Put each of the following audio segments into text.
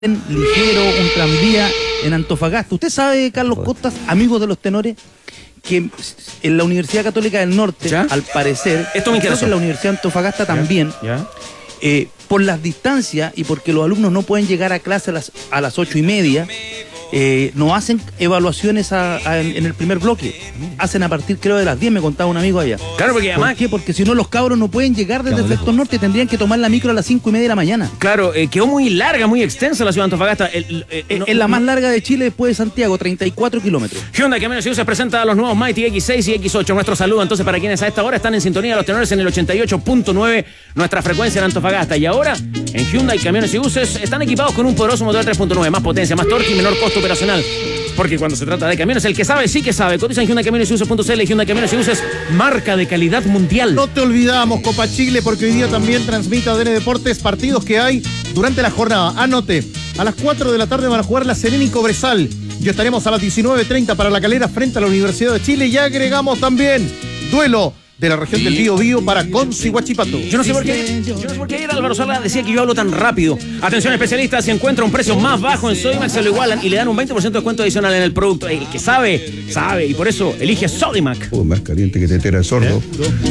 ligero, un tranvía en Antofagasta. Usted sabe, Carlos Costas, amigo de los tenores, que en la Universidad Católica del Norte, ¿ya? Al parecer, esto me interesó. en la Universidad de Antofagasta también, ¿ya? Por las distancias y porque los alumnos no pueden llegar a clase a las 8:30, no hacen evaluaciones en el primer bloque. Hacen a partir, creo, de las 10, me contaba un amigo allá. Claro, porque además... ¿Por qué? Porque si no, los cabros no pueden llegar desde el sector norte, tendrían que tomar la micro a las 5:30 de la mañana. Claro, quedó muy larga, muy extensa la ciudad de Antofagasta. Es la más larga de Chile después de Santiago, 34 kilómetros. Hyundai Camiones y Buses presenta a los nuevos Mighty X6 y X8. Nuestro saludo entonces para quienes a esta hora están en sintonía de los tenores en el 88.9, nuestra frecuencia en Antofagasta. Y ahora, en Hyundai Camiones y Buses, están equipados con un poderoso motor 3.9, más potencia, más torque y menor costo operacional. Porque cuando se trata de camiones, el que sabe sí que sabe. Cotiza en Hyundai Camiones y Buses.cl. Hyundai Camiones y Buses, marca de calidad mundial. No te olvidamos, Copa Chile, porque hoy día también transmite ADN Deportes partidos que hay durante la jornada. Anote, a las 4 de la tarde van a jugar La Serena y Cobresal. Y estaremos a las 19:30 para La Calera frente a la Universidad de Chile. Y agregamos también duelo de la región del Biobío para Conce y Huachipato. Yo no sé por qué ayer Álvaro Sala decía que yo hablo tan rápido. Atención especialistas, si encuentra un precio más bajo en Sodimac, se lo igualan y le dan un 20% de descuento adicional en el producto. El que sabe, sabe, y por eso elige Sodimac. Más caliente que tetera de sordo.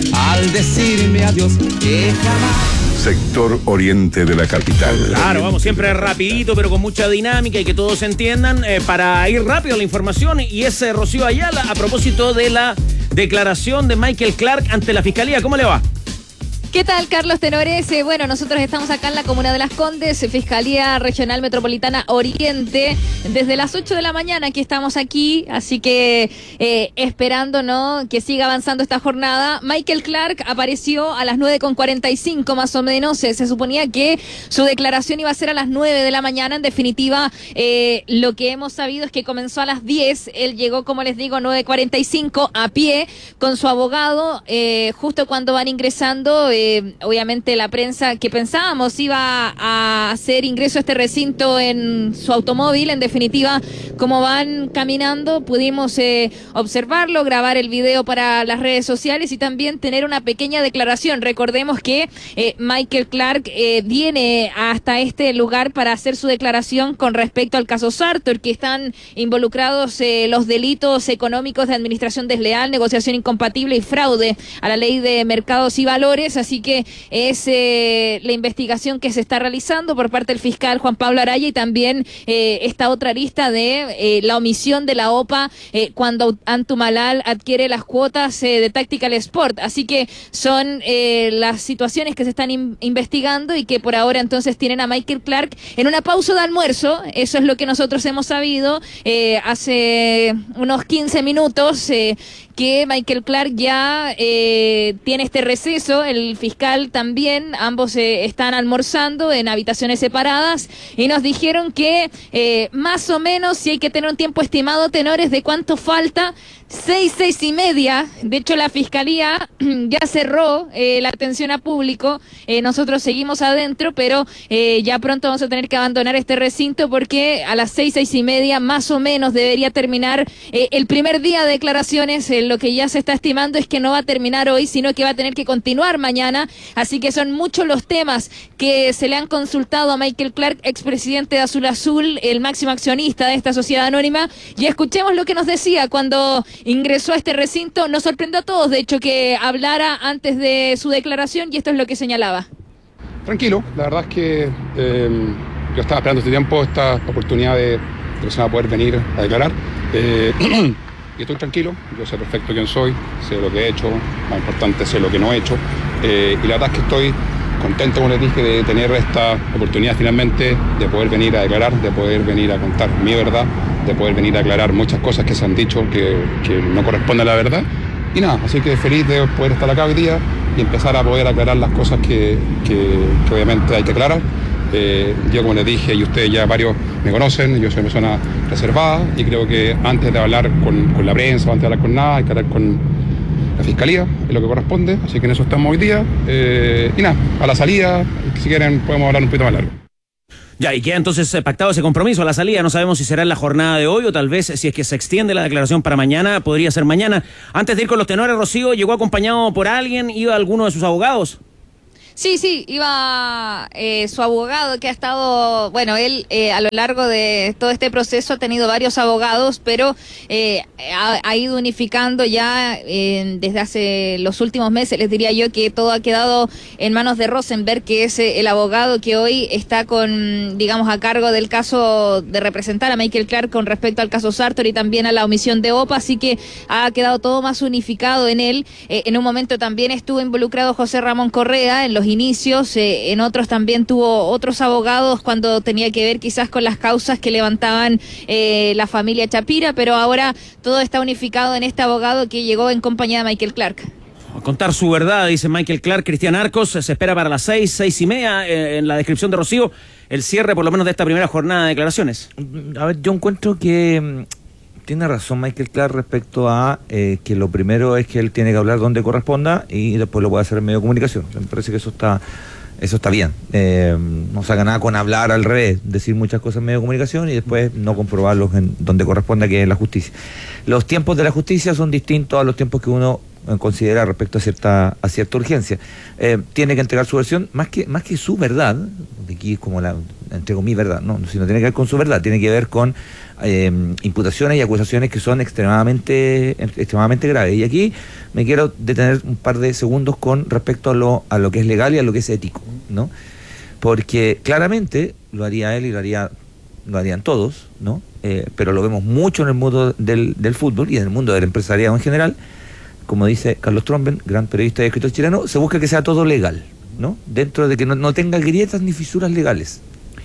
Al decirme adiós, que jamás. Sector oriente de la capital. Claro, vamos siempre rapidito, pero con mucha dinámica y que todos entiendan, para ir rápido a la información. Y es Rocío Ayala a propósito de la declaración de Michael Clark ante la Fiscalía. ¿Cómo le va? ¿Qué tal, Carlos Tenores? Bueno, nosotros estamos acá en la comuna de Las Condes, Fiscalía Regional Metropolitana Oriente, desde las 8 de la mañana aquí estamos aquí, así que esperando, ¿no?, que siga avanzando esta jornada. Michael Clark apareció a las 9:45 más o menos, se suponía que su declaración iba a ser a las 9 de la mañana, en definitiva lo que hemos sabido es que comenzó a las 10, él llegó, como les digo, 9:45 a pie con su abogado, justo cuando van ingresando. Obviamente la prensa que pensábamos iba a hacer ingreso a este recinto en su automóvil, en definitiva, como van caminando, pudimos observarlo, grabar el video para las redes sociales y también tener una pequeña declaración. Recordemos que Michael Clark viene hasta este lugar para hacer su declaración con respecto al caso Sartor, que están involucrados los delitos económicos de administración desleal, negociación incompatible y fraude a la ley de mercados y valores. Así que es la investigación que se está realizando por parte del fiscal Juan Pablo Araya y también esta otra lista de la omisión de la OPA cuando Antumalal adquiere las cuotas de Tactical Sport. Así que son las situaciones que se están investigando y que por ahora entonces tienen a Michael Clark en una pausa de almuerzo. Eso es lo que nosotros hemos sabido hace unos 15 minutos que Michael Clark ya tiene este receso, el fiscal también, ambos están almorzando en habitaciones separadas y nos dijeron que más o menos, si hay que tener un tiempo estimado, tenores, de cuánto falta, 6:30. De hecho, la fiscalía ya cerró la atención a público. Nosotros seguimos adentro, pero ya pronto vamos a tener que abandonar este recinto porque a las 6:30 más o menos debería terminar el primer día de declaraciones. Lo que ya se está estimando es que no va a terminar hoy, sino que va a tener que continuar mañana. Así que son muchos los temas que se le han consultado a Michael Clark, expresidente de Azul Azul, el máximo accionista de esta sociedad anónima. Y escuchemos lo que nos decía cuando ingresó a este recinto. Nos sorprendió a todos, de hecho, que hablara antes de su declaración y esto es lo que señalaba. Tranquilo, la verdad es que yo estaba esperando este tiempo, esta oportunidad de poder venir a declarar. Y estoy tranquilo, yo sé perfecto quién soy, sé lo que he hecho, más importante, sé lo que no he hecho. Y la verdad es que estoy contento, como les dije, de tener esta oportunidad finalmente de poder venir a declarar, de poder venir a contar mi verdad, de poder venir a aclarar muchas cosas que se han dicho que no corresponden a la verdad. Y nada, así que feliz de poder estar acá hoy día y empezar a poder aclarar las cosas que obviamente hay que aclarar. Yo, como les dije, y ustedes ya varios me conocen, yo soy una persona reservada y creo que antes de hablar con la prensa, antes de hablar con nada, hay que hablar con la Fiscalía, es lo que corresponde, así que en eso estamos hoy día. Y nada, a la salida, si quieren, podemos hablar un poquito más largo. Ya, y queda entonces pactado ese compromiso a la salida. No sabemos si será en la jornada de hoy o tal vez, si es que se extiende la declaración para mañana, podría ser mañana. Antes de ir con los tenores, Rocío, ¿llegó acompañado por alguien? ¿Iba alguno de sus abogados? Sí, iba su abogado que ha estado, bueno, él a lo largo de todo este proceso ha tenido varios abogados, pero ha ido unificando ya desde hace los últimos meses, les diría yo que todo ha quedado en manos de Rosenberg, que es el abogado que hoy está digamos, a cargo del caso de representar a Michael Clark con respecto al caso Sartor y también a la omisión de OPA, así que ha quedado todo más unificado en él. En un momento también estuvo involucrado José Ramón Correa en los inicios, en otros también tuvo otros abogados cuando tenía que ver quizás con las causas que levantaban la familia Chapira, pero ahora todo está unificado en este abogado que llegó en compañía de Michael Clark. A contar su verdad, dice Michael Clark. Cristian Arcos, se espera para las 6:30, en la descripción de Rocío, el cierre por lo menos de esta primera jornada de declaraciones. A ver, yo encuentro que tiene razón Michael Clark respecto a que lo primero es que él tiene que hablar donde corresponda y después lo puede hacer en medio de comunicación. Me parece que eso está bien. No saca nada con hablar al revés, decir muchas cosas en medio de comunicación y después no comprobarlos en donde corresponda, que es la justicia. Los tiempos de la justicia son distintos a los tiempos que uno considera respecto a cierta urgencia. Tiene que entregar su versión, más que su verdad, de aquí es como entrego mi verdad, no, sino tiene que ver con su verdad, tiene que ver con imputaciones y acusaciones que son extremadamente graves. Y aquí me quiero detener un par de segundos con respecto a lo que es legal y a lo que es ético, ¿no? Porque claramente lo haría él y lo harían todos, ¿no? Pero lo vemos mucho en el mundo del fútbol y en el mundo del empresariado en general. Como dice Carlos Tromben, gran periodista y escritor chileno, se busca que sea todo legal, ¿no? Dentro de que no tenga grietas ni fisuras legales.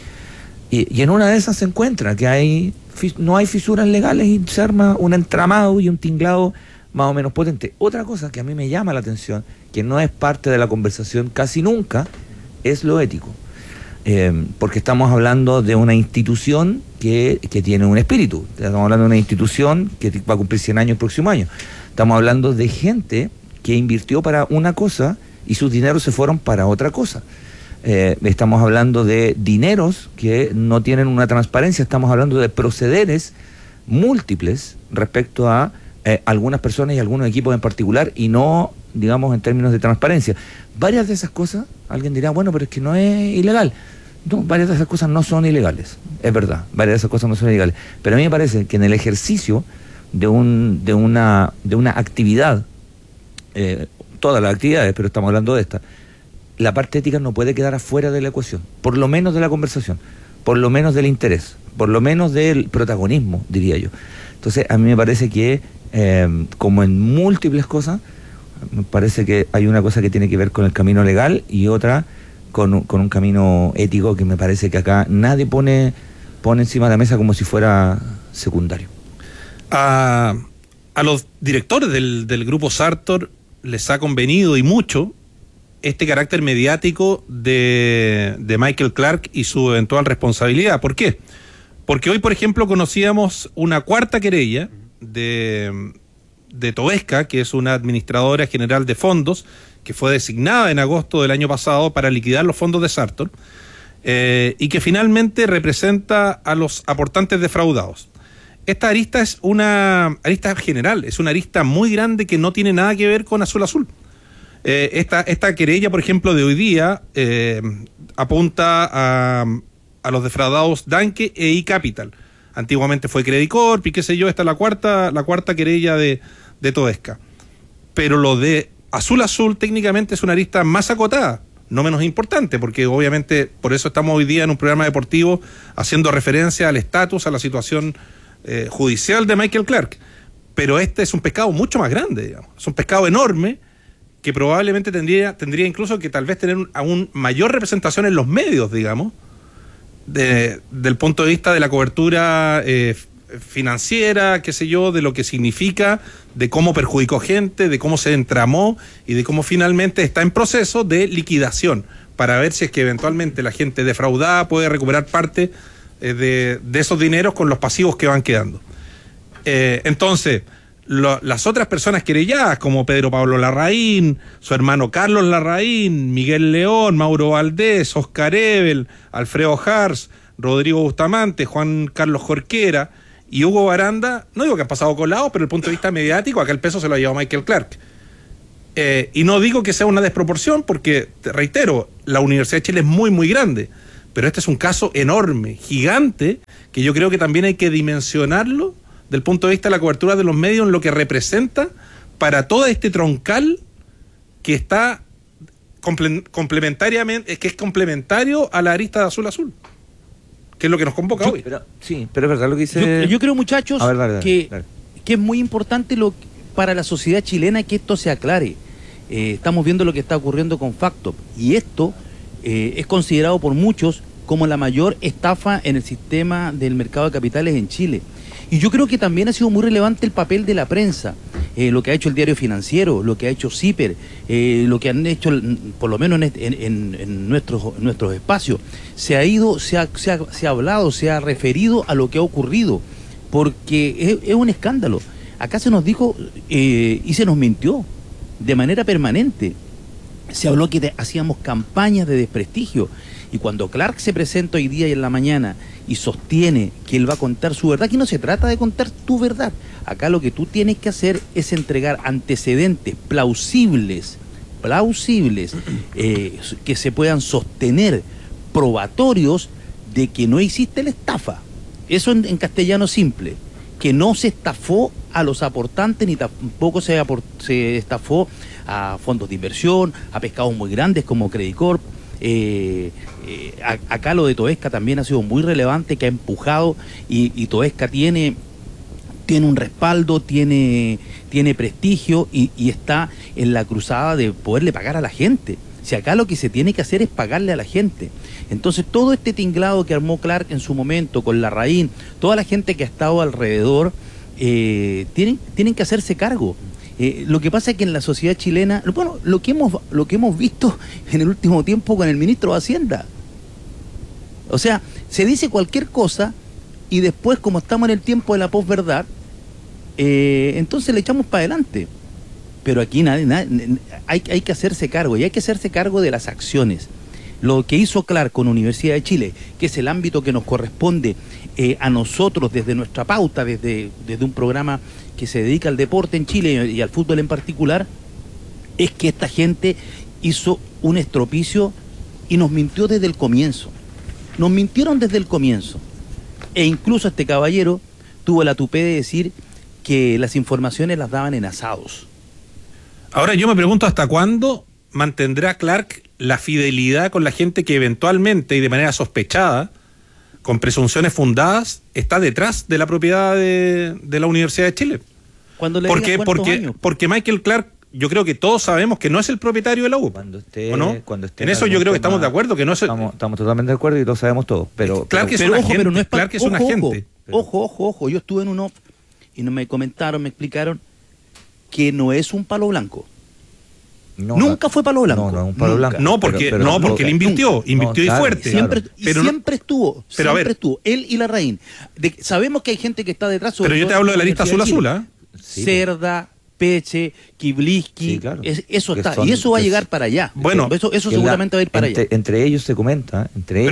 Y en una de esas se encuentra que no hay fisuras legales y se arma un entramado y un tinglado más o menos potente. Otra cosa que a mí me llama la atención, que no es parte de la conversación casi nunca, es lo ético. Porque estamos hablando de una institución que tiene un espíritu. Estamos hablando de una institución que va a cumplir 100 años el próximo año. Estamos hablando de gente que invirtió para una cosa y sus dineros se fueron para otra cosa. Estamos hablando de dineros que no tienen una transparencia, estamos hablando de procederes múltiples respecto a algunas personas y algunos equipos en particular y no, digamos, en términos de transparencia. Varias de esas cosas, alguien dirá, bueno, pero es que no es ilegal. No, varias de esas cosas no son ilegales, es verdad, varias de esas cosas no son ilegales. Pero a mí me parece que en el ejercicio de una actividad, todas las actividades, pero estamos hablando de esta, la parte ética no puede quedar afuera de la ecuación, por lo menos de la conversación, por lo menos del interés, por lo menos del protagonismo, diría yo. Entonces, a mí me parece que, como en múltiples cosas, me parece que hay una cosa que tiene que ver con el camino legal y otra con un camino ético que me parece que acá nadie pone encima de la mesa como si fuera secundario. A los directores del grupo Sartor les ha convenido y mucho este carácter mediático de Michael Clark y su eventual responsabilidad. ¿Por qué? Porque hoy, por ejemplo, conocíamos una cuarta querella de Toesca, que es una administradora general de fondos, que fue designada en agosto del año pasado para liquidar los fondos de Sartor, y que finalmente representa a los aportantes defraudados. Esta arista es una arista general, es una arista muy grande que no tiene nada que ver con Azul Azul. Esta querella, por ejemplo, de hoy día, apunta a los defraudados Danke e iCapital. Antiguamente fue Credit Corp y qué sé yo, esta es la cuarta querella de Toesca. Pero lo de Azul Azul técnicamente es una arista más acotada, no menos importante, porque obviamente por eso estamos hoy día en un programa deportivo haciendo referencia al estatus, a la situación judicial de Michael Clark. Pero este es un pescado mucho más grande, digamos. Es un pescado enorme que probablemente tendría incluso que tal vez tener aún mayor representación en los medios, digamos, del punto de vista de la cobertura financiera, qué sé yo, de lo que significa, de cómo perjudicó gente, de cómo se entramó y de cómo finalmente está en proceso de liquidación para ver si es que eventualmente la gente defraudada puede recuperar parte de esos dineros con los pasivos que van quedando. Entonces, las otras personas querelladas, como Pedro Pablo Larraín, su hermano Carlos Larraín, Miguel León, Mauro Valdés, Oscar Ebel, Alfredo Hars, Rodrigo Bustamante, Juan Carlos Jorquera y Hugo Baranda, no digo que han pasado colados, pero desde el punto de vista mediático, acá el peso se lo ha llevado Michael Clark. Y no digo que sea una desproporción, porque, te reitero, la Universidad de Chile es muy, muy grande, pero este es un caso enorme, gigante, que yo creo que también hay que dimensionarlo del punto de vista de la cobertura de los medios en lo que representa para todo este troncal que está complementariamente, que es complementario a la arista de Azul, que es lo que nos convoca hoy. Pero es verdad lo que dice... Yo creo, muchachos, A ver, dale. que es muy importante para la sociedad chilena que esto se aclare. Estamos viendo lo que está ocurriendo con Factop, y esto es considerado por muchos como la mayor estafa en el sistema del mercado de capitales en Chile. Y yo creo que también ha sido muy relevante el papel de la prensa, lo que ha hecho el Diario Financiero, lo que ha hecho CIPER, lo que han hecho, por lo menos en nuestros espacios. Se ha hablado, se ha referido a lo que ha ocurrido, porque es un escándalo. Acá se nos dijo y se nos mintió de manera permanente. Se habló que hacíamos campañas de desprestigio, y cuando Clark se presenta hoy día y en la mañana y sostiene que él va a contar su verdad, aquí no se trata de contar tu verdad. Acá lo que tú tienes que hacer es entregar antecedentes plausibles, que se puedan sostener, probatorios de que no existe la estafa. Eso en castellano simple, que no se estafó a los aportantes, ni tampoco se estafó a fondos de inversión, a pescados muy grandes como Credit Corp. Acá lo de Toesca también ha sido muy relevante, que ha empujado, y Toesca tiene un respaldo, tiene prestigio, y está en la cruzada de poderle pagar a la gente. Si acá lo que se tiene que hacer es pagarle a la gente. Entonces todo este tinglado que armó Clark en su momento con Larraín, toda la gente que ha estado alrededor, tienen que hacerse cargo. Lo que pasa es que en la sociedad chilena, bueno, lo que hemos visto en el último tiempo con el ministro de Hacienda, o sea, se dice cualquier cosa y después, como estamos en el tiempo de la posverdad, entonces le echamos para adelante. Pero aquí hay que hacerse cargo, y hay que hacerse cargo de las acciones. Lo que hizo Clark con Universidad de Chile, que es el ámbito que nos corresponde a nosotros desde nuestra pauta, desde un programa que se dedica al deporte en Chile y al fútbol en particular, es que esta gente hizo un estropicio y nos mintió desde el comienzo. Nos mintieron desde el comienzo. E incluso este caballero tuvo la tupé de decir que las informaciones las daban en asados. Ahora yo me pregunto hasta cuándo mantendrá Clark la fidelidad con la gente que eventualmente y de manera sospechada, con presunciones fundadas, está detrás de la propiedad de la Universidad de Chile. Porque Michael Clark, yo creo que todos sabemos que no es el propietario de la U. Cuando esté en eso yo creo que estamos de acuerdo, que no es estamos totalmente de acuerdo y todos sabemos todo. Clark es un agente. Ojo, yo estuve en uno y me explicaron que no es un palo blanco. Nunca fue palo blanco. No, un palo blanco. No, porque él invirtió y fuerte. Siempre estuvo. Él y Larraín. Sabemos que hay gente que está detrás. Pero yo te hablo de la lista azul, ¿eh? Cerda, Peche, Kibliski, sí, claro. Eso está, y eso va a llegar para allá. Bueno, eso seguramente va a ir para allá. Entre ellos se comenta,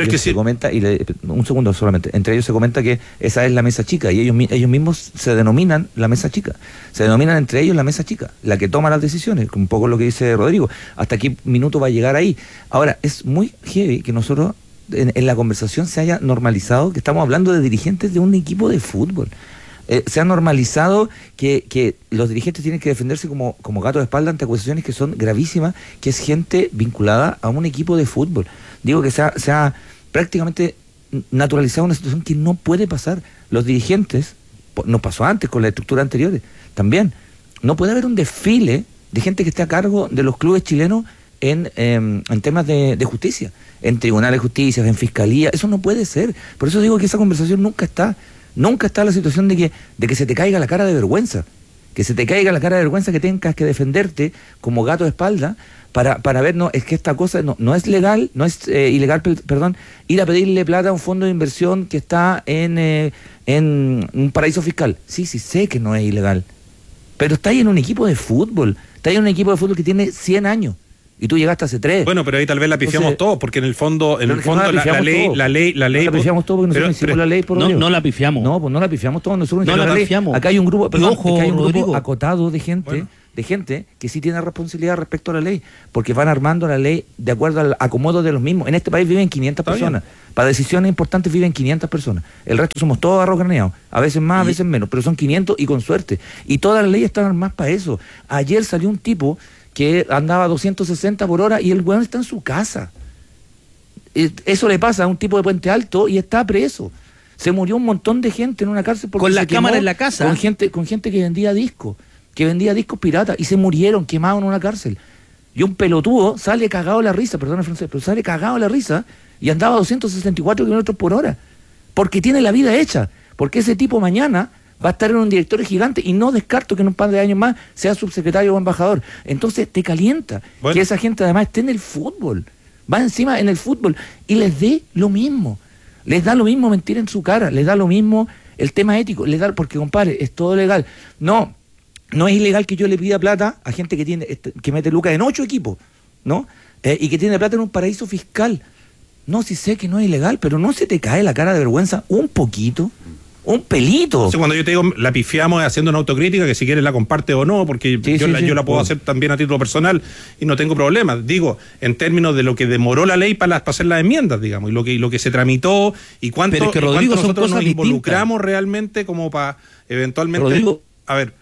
un segundo solamente, entre ellos se comenta que esa es la mesa chica, y ellos mismos se denominan la mesa chica, se denominan entre ellos la mesa chica, la que toma las decisiones, un poco lo que dice Rodrigo. ¿Hasta qué minuto va a llegar ahí? Ahora, es muy heavy que nosotros en la conversación se haya normalizado que estamos hablando de dirigentes de un equipo de fútbol. Se ha normalizado que los dirigentes tienen que defenderse como gato de espalda ante acusaciones que son gravísimas, que es gente vinculada a un equipo de fútbol. Digo que se ha prácticamente naturalizado una situación que no puede pasar. Los dirigentes, nos pasó antes con las estructuras anteriores, también, no puede haber un desfile de gente que esté a cargo de los clubes chilenos en temas de justicia, en tribunales de justicia, en fiscalía. Eso no puede ser. Por eso digo que esa conversación nunca está la situación de que se te caiga la cara de vergüenza, que tengas que defenderte como gato de espalda para ver, no, es que esta cosa no es legal, no es ilegal, perdón, ir a pedirle plata a un fondo de inversión que está en un paraíso fiscal. Sí, sé que no es ilegal, pero está ahí en un equipo de fútbol, que tiene 100 años. Y tú llegaste hace 3. Bueno, pero ahí tal vez la pifiamos todos, porque en el fondo la ley... No la pifiamos todos porque nosotros hicimos la ley por no la pifiamos. No, pues no la pifiamos todos, nosotros no la pifiamos. Acá hay un grupo, Rodrigo, acotado de gente de gente que sí tiene responsabilidad respecto a la ley, porque van armando la ley de acuerdo al acomodo de los mismos. En este país viven 500 personas. Para decisiones importantes viven 500 personas. El resto somos todos arroganeados, a veces más, a veces menos, pero son 500 y con suerte. Y todas las leyes están armadas para eso. Ayer salió un tipo que andaba a 260 por hora y el weón está en su casa. Eso le pasa a un tipo de Puente Alto y está preso. Se murió un montón de gente en una cárcel porque con la cámara en la casa. Con gente que vendía discos piratas y se murieron quemados en una cárcel. Y un pelotudo sale cagado de la risa, perdón el francés, pero sale cagado de la risa y andaba a 264 kilómetros por hora. Porque tiene la vida hecha. Porque ese tipo mañana va a estar en un directorio gigante y no descarto que en un par de años más sea subsecretario o embajador. Entonces te calienta que esa gente además esté en el fútbol. Va encima en el fútbol y les dé lo mismo. Les da lo mismo mentir en su cara, les da lo mismo el tema ético, les da, porque compadre, es todo legal. No es ilegal que yo le pida plata a gente que tiene que mete lucas en 8 equipos, ¿no? Y que tiene plata en un paraíso fiscal. No, sí sé que no es ilegal, pero no se te cae la cara de vergüenza un poquito, un pelito. Entonces, cuando yo te digo la pifiamos haciendo una autocrítica, que si quieres la comparte o no, porque yo la puedo hacer también a título personal y no tengo problema. Digo, en términos de lo que demoró la ley para hacer las enmiendas, digamos, y lo que se tramitó y cuánto, pero es que, Rodrigo, nosotros nos involucramos distintas. Realmente como para eventualmente... Rodrigo, a ver,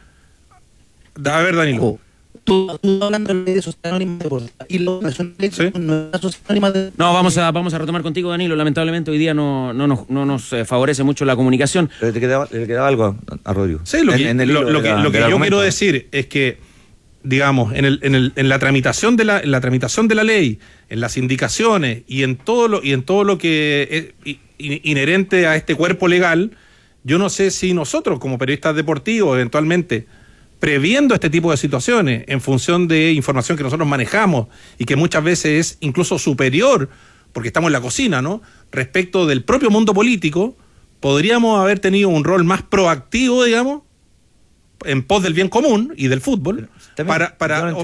Danilo. Tú hablando de leyes sociedad anónima y la ¿Sí? No, vamos a retomar contigo, Danilo. Lamentablemente hoy día no nos favorece mucho la comunicación. Pero le quedaba algo a Rodrigo. Sí, lo que yo quiero decir es que, digamos, en la tramitación de la ley, en las indicaciones y en todo lo que es inherente a este cuerpo legal, yo no sé si nosotros como periodistas deportivos eventualmente, previendo este tipo de situaciones en función de información que nosotros manejamos y que muchas veces es incluso superior, porque estamos en la cocina, ¿no?, respecto del propio mundo político, podríamos haber tenido un rol más proactivo, digamos, en pos del bien común y del fútbol, para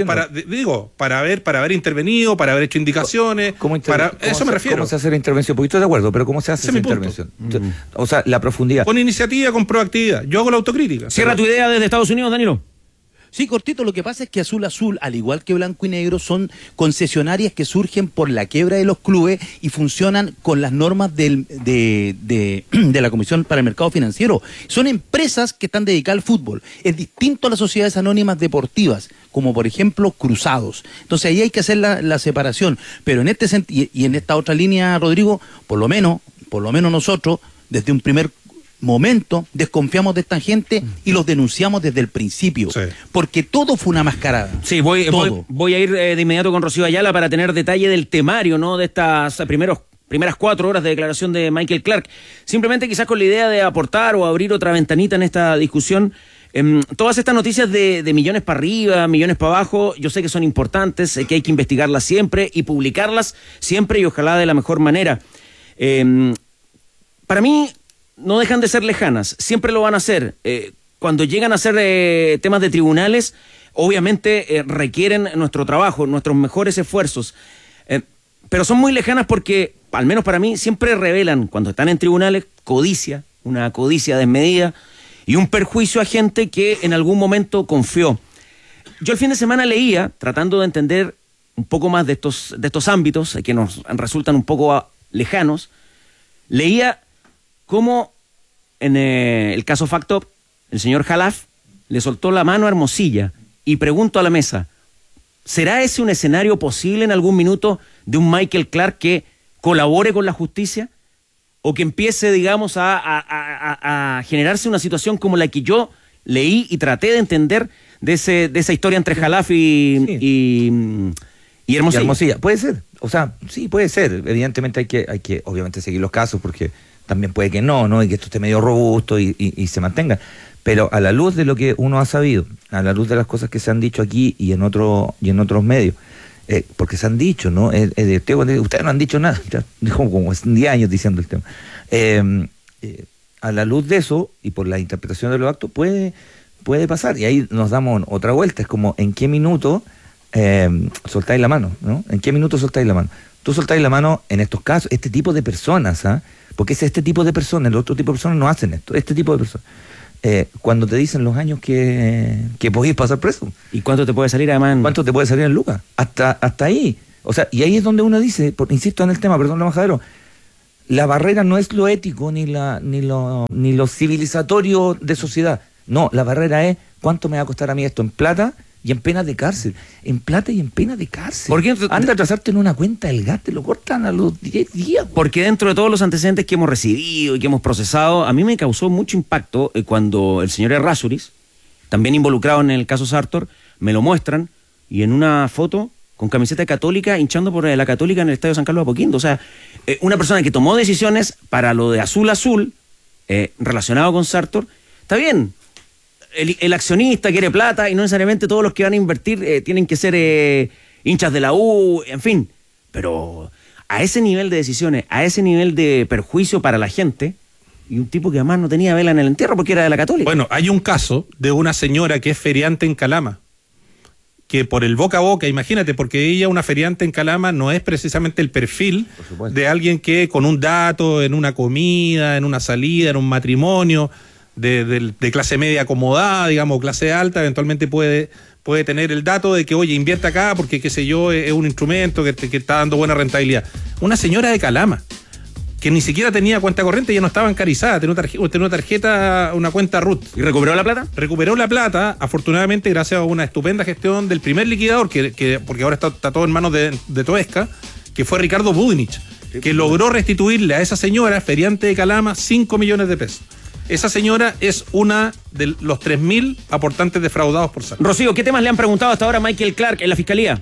haber intervenido, para haber hecho indicaciones, eso me refiero. ¿Cómo se hace la intervención? Porque estoy de acuerdo, pero ¿cómo se hace esa intervención? O sea, la profundidad. Con iniciativa, con proactividad. Yo hago la autocrítica. Cierra tu idea desde Estados Unidos, Danilo. Sí, cortito, lo que pasa es que Azul Azul, al igual que Blanco y Negro, son concesionarias que surgen por la quiebra de los clubes y funcionan con las normas de la Comisión para el Mercado Financiero. Son empresas que están dedicadas al fútbol. Es distinto a las sociedades anónimas deportivas, como por ejemplo Cruzados. Entonces ahí hay que hacer la separación. Pero en este sentido, y en esta otra línea, Rodrigo, por lo menos nosotros, desde un primer momento desconfiamos de esta gente y los denunciamos desde el principio, porque todo fue una mascarada. Sí, voy a ir de inmediato con Rocío Ayala para tener detalle del temario, ¿no?, de estas primeras 4 horas de declaración de Michael Clark. Simplemente quizás con la idea de aportar o abrir otra ventanita en esta discusión. Todas estas noticias de millones para arriba, millones para abajo, yo sé que son importantes, que hay que investigarlas siempre y publicarlas siempre y ojalá de la mejor manera. Para mí no dejan de ser lejanas, siempre lo van a hacer. Cuando llegan a ser temas de tribunales, obviamente requieren nuestro trabajo, nuestros mejores esfuerzos, pero son muy lejanas porque, al menos para mí, siempre revelan, cuando están en tribunales, codicia, una codicia desmedida y un perjuicio a gente que en algún momento confió. Yo el fin de semana leía, tratando de entender un poco más de estos ámbitos que nos resultan un poco lejanos, leía cómo en el caso Factop, el señor Jalaf le soltó la mano a Hermosilla y pregunto a la mesa, ¿será ese un escenario posible en algún minuto de un Michael Clark que colabore con la justicia? ¿O que empiece, digamos, a generarse una situación como la que yo leí y traté de entender de esa historia entre Jalaf y Hermosilla? Y Hermosilla, puede ser, o sea, sí, puede ser. Evidentemente hay que obviamente seguir los casos porque también puede que no, y que esto esté medio robusto y se mantenga. Pero a la luz de lo que uno ha sabido, a la luz de las cosas que se han dicho aquí y en otros medios, porque se han dicho, ¿no? Ustedes no han dicho nada, ya, como 10 años diciendo el tema. A la luz de eso y por la interpretación de los actos puede pasar. Y ahí nos damos otra vuelta. Es como, ¿en qué minuto soltáis la mano? ¿No? ¿En qué minuto soltáis la mano? Tú soltáis la mano en estos casos, este tipo de personas, porque es este tipo de personas, el otro tipo de personas no hacen esto, este tipo de personas. cuando te dicen los años que podéis pasar preso. ¿Y cuánto te puede salir además? ¿Cuánto te puede salir en lucas? Hasta ahí. O sea, y ahí es donde uno dice, insisto en el tema, perdón, embajador, la barrera no es lo ético ni lo civilizatorio de sociedad. No, la barrera es cuánto me va a costar a mí esto en plata y en pena de cárcel. En plata y en pena de cárcel. ¿Por qué? Anda a atrasarte en una cuenta del gas, te lo cortan a los 10 días. Porque dentro de todos los antecedentes que hemos recibido y que hemos procesado, a mí me causó mucho impacto cuando el señor Errázuriz, también involucrado en el caso Sartor, me lo muestran y en una foto con camiseta católica, hinchando por la Católica en el Estadio San Carlos de Apoquindo. O sea, una persona que tomó decisiones para lo de azul, relacionado con Sartor, está bien. El accionista quiere plata y no necesariamente todos los que van a invertir tienen que ser hinchas de la U, en fin. Pero a ese nivel de decisiones, a ese nivel de perjuicio para la gente, y un tipo que además no tenía vela en el entierro porque era de la Católica. Bueno, hay un caso de una señora que es feriante en Calama, que por el boca a boca, imagínate, porque ella, una feriante en Calama, no es precisamente el perfil de alguien que con un dato, en una comida, en una salida, en un matrimonio, de clase media acomodada, digamos, clase alta, eventualmente puede tener el dato de que, oye, invierte acá porque, qué sé yo, es un instrumento que está dando buena rentabilidad. Una señora de Calama, que ni siquiera tenía cuenta corriente, ya no estaba bancarizada, tenía una tarjeta, una cuenta RUT. ¿Y recuperó la plata? Recuperó la plata, afortunadamente, gracias a una estupenda gestión del primer liquidador, porque ahora está todo en manos de Toesca, que fue Ricardo Budinich, que logró restituirle a esa señora, feriante de Calama, 5 millones de pesos. Esa señora es una de los 3.000 aportantes defraudados por Sartor. Rocío, ¿qué temas le han preguntado hasta ahora a Michael Clark en la Fiscalía?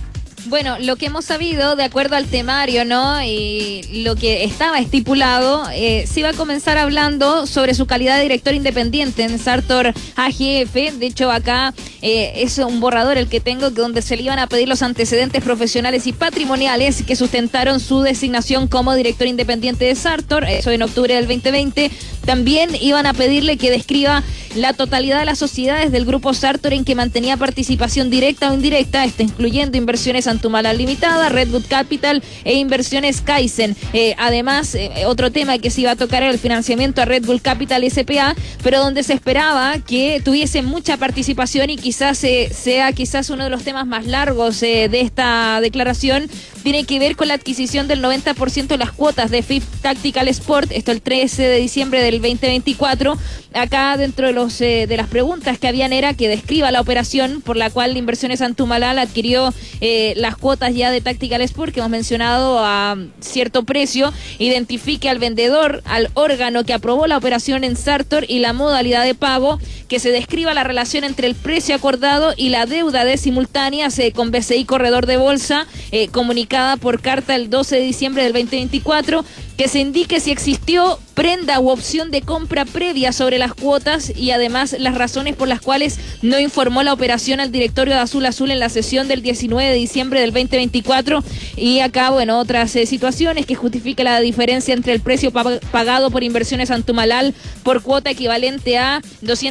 Bueno, lo que hemos sabido, de acuerdo al temario, ¿no? Y lo que estaba estipulado, se iba a comenzar hablando sobre su calidad de director independiente en Sartor AGF. De hecho, acá es un borrador el que tengo, donde se le iban a pedir los antecedentes profesionales y patrimoniales que sustentaron su designación como director independiente de Sartor, eso en octubre del 2020. También iban a pedirle que describa la totalidad de las sociedades del grupo Sartor en que mantenía participación directa o indirecta, esto incluyendo Inversiones Antumalal Limitada, Redwood Capital e Inversiones Kaizen. Además, otro tema que se iba a tocar era el financiamiento a Redwood Capital S.p.A., pero donde se esperaba que tuviese mucha participación, y quizás sea uno de los temas más largos de esta declaración, tiene que ver con la adquisición del 90% de las cuotas de FIF Tactical Sport, esto el 13 de diciembre del 2024. Acá dentro de las preguntas que habían era que describa la operación por la cual Inversiones Antumalal adquirió las cuotas ya de Tactical Sport que hemos mencionado a cierto precio, identifique al vendedor, al órgano que aprobó la operación en Sartor y la modalidad de pago, que se describa la relación entre el precio acordado y la deuda de simultáneas con BCI Corredor de Bolsa, comunicada por carta el 12 de diciembre del 2024, que se indique si existió prenda u opción de compra previa sobre las cuotas y además las razones por las cuales no informó la operación al directorio de Azul Azul en la sesión del 19 de diciembre del 2024. Y acá, bueno, otras situaciones que justifica la diferencia entre el precio pagado por Inversiones Antumalal por cuota equivalente a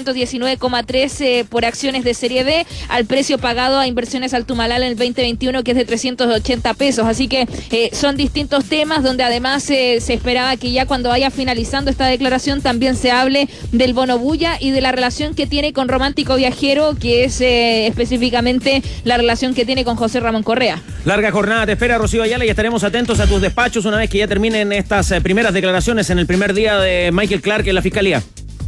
219,3 por acciones de serie B al precio pagado a Inversiones Antumalal en el 2021, que es de 380 pesos. Así que son distintos temas donde además se esperaba que ya cuando vaya finalizando esta declaración también se hable del bono bulla y de la relación que tiene con Romántico Viajero, que es específicamente la relación que tiene con José Ramón Correa. Larga jornada te espera, Rocío Ayala, y estaremos atentos a tus despachos una vez que ya terminen estas primeras declaraciones en el primer día de Michael Clark en la Fiscalía.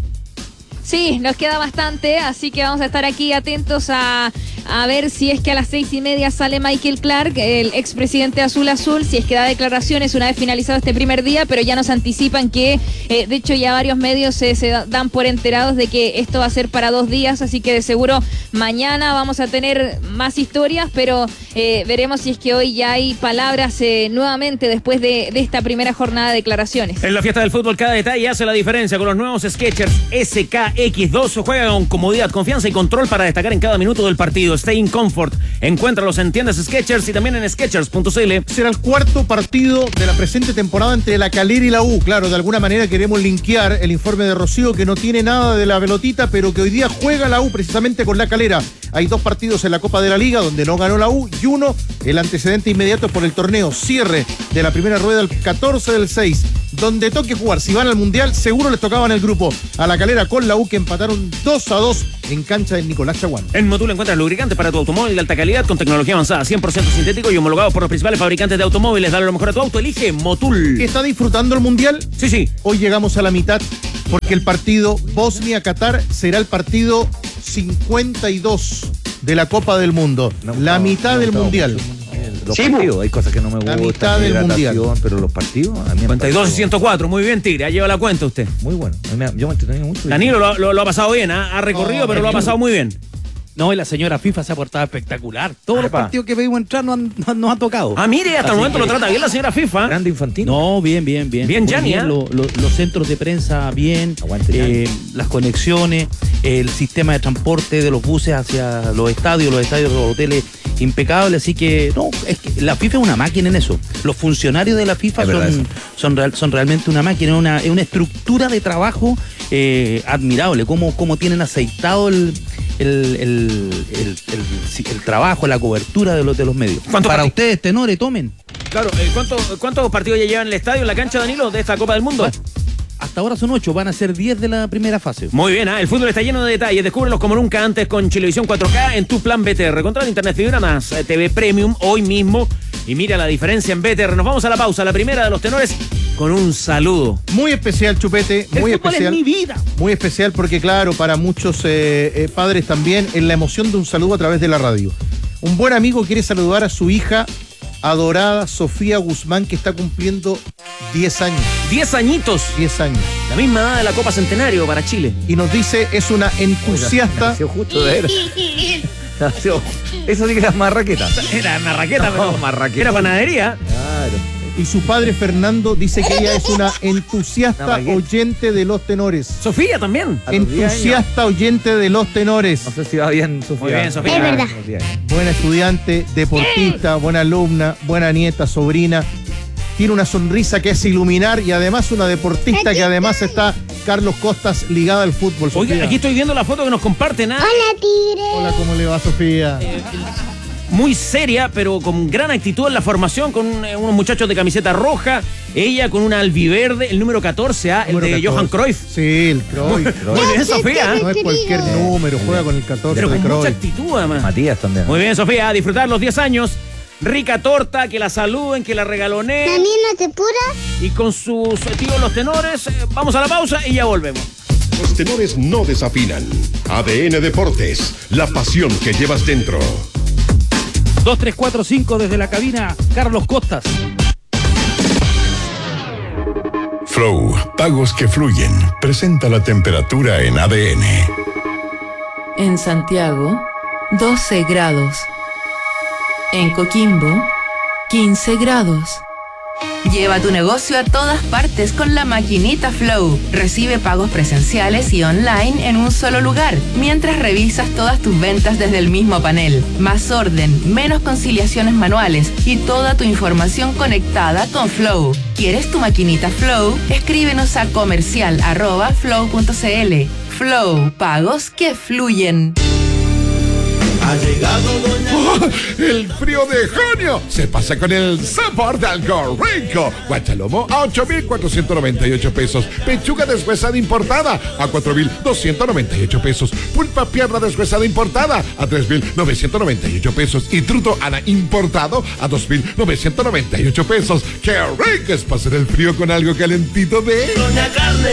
Sí, nos queda bastante, así que vamos a estar aquí atentos a ver si es que a las 6:30 sale Michael Clark, el expresidente Azul Azul, si es que da declaraciones una vez finalizado este primer día, pero ya nos anticipan que, de hecho, ya varios medios se dan por enterados de que esto va a ser para 2 días, así que de seguro mañana vamos a tener más historias, pero veremos si es que hoy ya hay palabras nuevamente después de esta primera jornada de declaraciones. En la fiesta del fútbol cada detalle hace la diferencia con los nuevos Skechers SKX2. Juega con comodidad, confianza y control para destacar en cada minuto del partido. Stay in Comfort. Encuéntralos en tiendas Skechers y también en Skechers.cl. Será el cuarto partido de la presente temporada entre la Calera y la U. Claro, de alguna manera queremos linkear el informe de Rocío, que no tiene nada de la pelotita, pero que hoy día juega la U precisamente con la Calera. Hay 2 partidos en la Copa de la Liga donde no ganó la U, y uno, el antecedente inmediato por el torneo cierre de la primera rueda el 14 del 6, donde toque jugar. Si van al Mundial, seguro les tocaba en el grupo a la Calera con la U, que empataron 2-2 en cancha de Nicolás Chaguán. En Motul encuentras lubricantes para tu automóvil de alta calidad con tecnología avanzada, 100% sintético y homologados por los principales fabricantes de automóviles. Dale lo mejor a tu auto, elige Motul. ¿Está disfrutando el Mundial? Sí. Hoy llegamos a la mitad, porque el partido Bosnia-Qatar será el partido 52 de la Copa del Mundo. La mitad del Mundial. Los partidos, hay cosas que no me gustan. La mitad del Mundial. Pero los partidos, a mí 52 y 104, muy bien, Tigre, ya lleva la cuenta usted. Muy bueno, yo me entretení mucho. Danilo lo ha pasado bien, ha recorrido, pero lo ha pasado muy bien. No, y la señora FIFA se ha portado espectacular. Todos los partidos que vimos entrar nos ha tocado. Ah, mire, hasta el momento lo trata bien la señora FIFA. Grande infantil. No, bien. Bien, Gianni, ¿eh? Los centros de prensa, bien. Las conexiones, el sistema de transporte de los buses hacia los estadios, los hoteles, impecable. Así que, no, es que la FIFA es una máquina en eso. Los funcionarios de la FIFA son realmente una máquina, es una estructura de trabajo admirable. Cómo tienen aceitado el trabajo, la cobertura de los medios. Para ustedes, tenores, tomen. Claro, ¿cuántos partidos ya llevan en el estadio, en la cancha, Danilo, de esta Copa del Mundo? Hasta ahora son 8, van a ser 10 de la primera fase. Muy bien, el fútbol está lleno de detalles. Descúbrelos como nunca antes con Chilevisión 4K en tu plan BTR. Contra el Internet Fibra más TV Premium hoy mismo. Y mira la diferencia en BTR. Nos vamos a la pausa, la primera de los tenores, con un saludo. Muy especial, Chupete, muy especial. Es mi vida. Muy especial porque, claro, para muchos padres también, es la emoción de un saludo a través de la radio. Un buen amigo quiere saludar a su hija adorada, Sofía Guzmán, que está cumpliendo 10 años. 10 añitos. 10 años. La misma edad de la Copa Centenario para Chile. Y nos dice, es una entusiasta. Nació justo de ver. Eso sí que era marraqueta. Era marraqueta, no, marraqueta. Era panadería. Claro. Y su padre Fernando dice que ella es una entusiasta oyente de los tenores. Sofía también. Entusiasta oyente de los tenores. No sé si va bien, Sofía. Muy bien, Sofía. Es verdad. Buena estudiante, deportista, buena alumna, buena nieta, sobrina. Tiene una sonrisa que es iluminar y además una deportista que además está Carlos Costas ligada al fútbol. Oiga, Sofía. aquí estoy viendo la foto que nos comparten. Hola, Tigre. Hola, ¿cómo le va, Sofía? Muy seria, pero con gran actitud en la formación, con unos muchachos de camiseta roja, ella con una albiverde, el número 14, el Número de 14. Johan Cruyff. Sí, el Cruyff. Muy bien, Sofía. No es cualquier número, juega con el 14 Pero de con mucha Cruyff. actitud, además. Matías también. Muy bien, Sofía, a disfrutar los 10 años. Rica torta, que la saluden, que la regaloneen. ¿También no te puras? Y con sus tíos los tenores, vamos a la pausa y ya volvemos. Los tenores no desafinan. ADN Deportes, la pasión que llevas dentro. 2, 3, 4, 5 desde la cabina, Carlos Costas. Flow, pagos que fluyen. Presenta la temperatura en ADN. En Santiago, 12 grados. En Coquimbo, 15 grados. Lleva tu negocio a todas partes con la maquinita Flow. Recibe pagos presenciales y online en un solo lugar, mientras revisas todas tus ventas desde el mismo panel. Más orden, menos conciliaciones manuales y toda tu información conectada con Flow. ¿Quieres tu maquinita Flow? Escríbenos a comercial@flow.cl. Flow, pagos que fluyen. Ha llegado Doña... ¡Oh! ¡El frío de junio! Se pasa con el sabor de algo rico. Guachalomo a 8,498 pesos. Pechuga deshuesada importada a 4,298 pesos. Pulpa pierna deshuesada importada a 3,998 pesos. Y truto Ana importado a 2,998 pesos. ¡Qué rico es pasar el frío con algo calentito de... Doña Carne!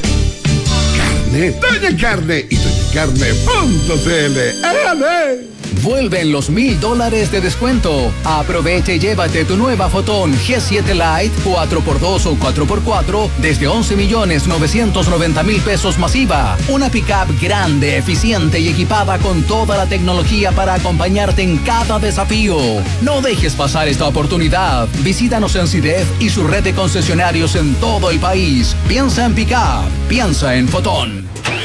Doña Carne y doñacarne.cl. Vuelven los $1,000 de descuento. Aprovecha y llévate tu nueva Fotón G7 Lite 4x2 o 4x4 desde 11,990,000 pesos masiva. Una pickup grande, eficiente y equipada con toda la tecnología para acompañarte en cada desafío. No dejes pasar esta oportunidad. Visítanos en CIDEF y su red de concesionarios en todo el país. Piensa en pickup, piensa en Fotón.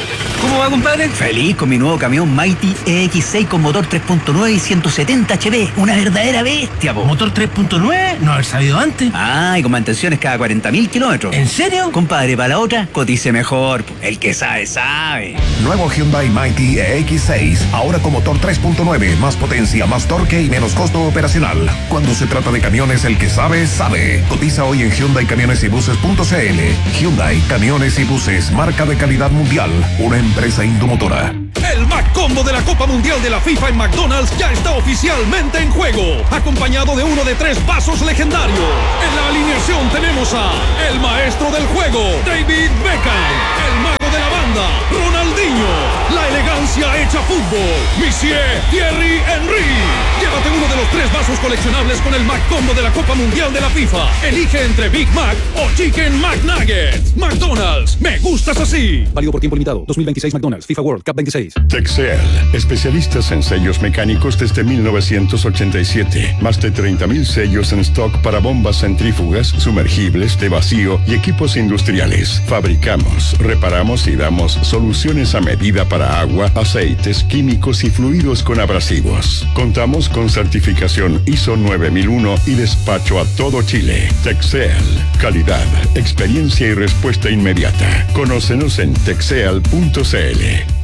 ¿Cómo va, compadre? Feliz con mi nuevo camión Mighty EX6 con motor 3.9 y 170 HP. Una verdadera bestia, po. ¿Motor 3.9? No haber sabido antes. Ah, y con mantenciones cada 40.000 kilómetros. ¿En serio? Compadre, para la otra, cotice mejor, po. El que sabe, sabe. Nuevo Hyundai Mighty EX6. Ahora con motor 3.9. Más potencia, más torque y menos costo operacional. Cuando se trata de camiones, el que sabe, sabe. Cotiza hoy en HyundaiCamionesYbuses.cl. Hyundai Camiones y Buses. Marca de calidad mundial. Una empresa Indomotora. El Mac Combo de la Copa Mundial de la FIFA en McDonald's ya está oficialmente en juego, acompañado de uno de 3 vasos legendarios. En la alineación tenemos a el maestro del juego, David Beckham, el mago de la banda, Ronaldinho, la elegancia hecha fútbol, Monsieur Thierry Henry. Llévate uno de los 3 vasos coleccionables con el Mac Combo de la Copa Mundial de la FIFA. Elige entre Big Mac o Chicken McNuggets. McDonald's, me gustas así. Válido por tiempo limitado. 2026 McDonald's, FIFA World Cup 26. Texel, especialistas en sellos mecánicos desde 1987. Más de 30.000 sellos en stock para bombas centrífugas, sumergibles, de vacío y equipos industriales. Fabricamos, reparamos y damos soluciones a medida para agua, aceites, químicos y fluidos con abrasivos. Contamos con certificación ISO 9001 y despacho a todo Chile. Texel, calidad, experiencia y respuesta inmediata. Conócenos en texel.cl.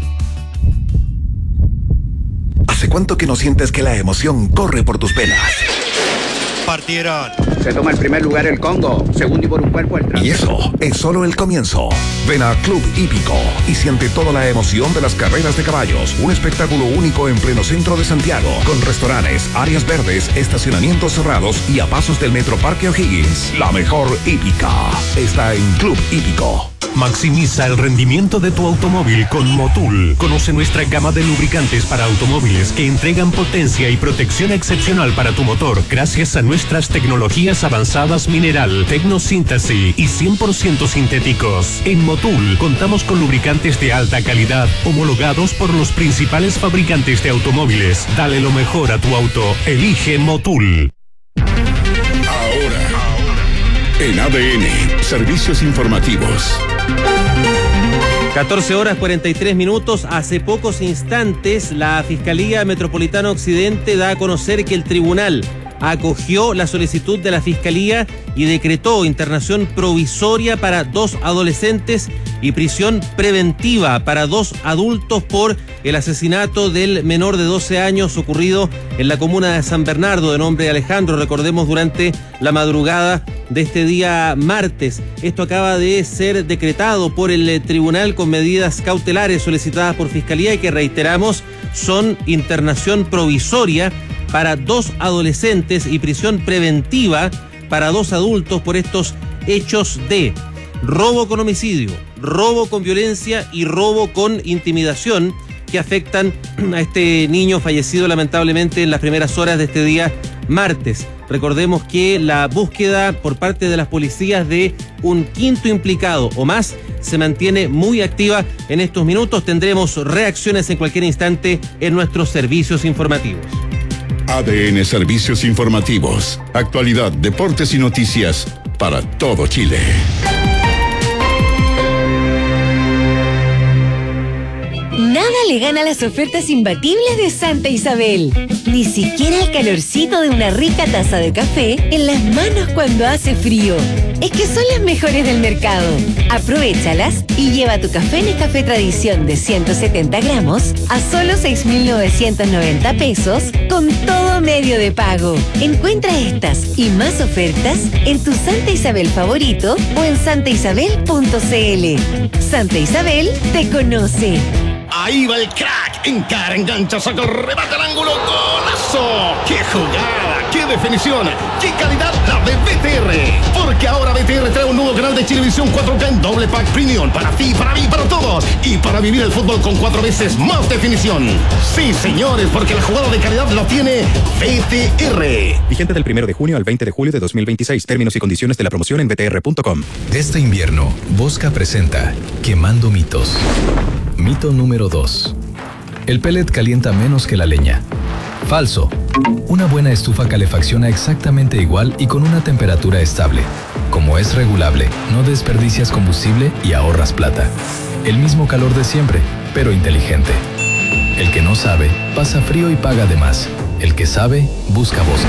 ¿Hace cuánto que no sientes que la emoción corre por tus venas? Partieron. Se toma el primer lugar el Congo, segundo y por un cuerpo el Y eso es solo el comienzo. Ven a Club Hípico y siente toda la emoción de las carreras de caballos. Un espectáculo único en pleno centro de Santiago, con restaurantes, áreas verdes, estacionamientos cerrados y a pasos del Metro Parque O'Higgins. La mejor hípica está en Club Hípico. Maximiza el rendimiento de tu automóvil con Motul. Conoce nuestra gama de lubricantes para automóviles que entregan potencia y protección excepcional para tu motor gracias a nuestras tecnologías avanzadas mineral, tecnosíntesis y 100% sintéticos. En Motul contamos con lubricantes de alta calidad homologados por los principales fabricantes de automóviles. Dale lo mejor a tu auto. Elige Motul. Ahora, en ADN, servicios informativos. 14 horas 43 minutos. Hace pocos instantes, la Fiscalía Metropolitana Occidente da a conocer que el tribunal acogió la solicitud de la Fiscalía y decretó internación provisoria para 2 adolescentes y prisión preventiva para 2 adultos por el asesinato del menor de 12 años ocurrido en la comuna de San Bernardo, de nombre Alejandro, recordemos, durante la madrugada de este día martes. Esto acaba de ser decretado por el tribunal con medidas cautelares solicitadas por Fiscalía y que, reiteramos, son internación provisoria para 2 adolescentes y prisión preventiva para 2 adultos por estos hechos de robo con homicidio, robo con violencia y robo con intimidación que afectan a este niño fallecido lamentablemente en las primeras horas de este día martes. Recordemos que la búsqueda por parte de las policías de un quinto implicado o más se mantiene muy activa en estos minutos. Tendremos reacciones en cualquier instante en nuestros servicios informativos. ADN Servicios Informativos. Actualidad, deportes y noticias para todo Chile. Nada le gana a las ofertas imbatibles de Santa Isabel. Ni siquiera el calorcito de una rica taza de café en las manos cuando hace frío. Es que son las mejores del mercado. Aprovéchalas y lleva tu café Nescafé Tradición de 170 gramos a solo 6.990 pesos con todo medio de pago. Encuentra estas y más ofertas en tu Santa Isabel favorito o en santaisabel.cl. Santa Isabel te conoce. Ahí va el crack. Encara, engancha, saca, remata el ángulo. ¡Golazo! ¡Qué jugada! ¡Qué definición! ¡Qué calidad la de BTR! Porque ahora BTR trae un nuevo canal de Chilevisión 4K en doble pack premium. Para ti, para mí, para todos. Y para vivir el fútbol con 4 veces más definición. Sí, señores, porque la jugada de calidad la tiene BTR. Vigente del 1 de junio al 20 de julio de 2026. Términos y condiciones de la promoción en btr.com. Este invierno, Bosca presenta Quemando mitos. Mito número 2. El pellet calienta menos que la leña. Falso. Una buena estufa calefacciona exactamente igual y con una temperatura estable. Como es regulable, no desperdicias combustible y ahorras plata. El mismo calor de siempre, pero inteligente. El que no sabe, pasa frío y paga de más. El que sabe, busca Bosca.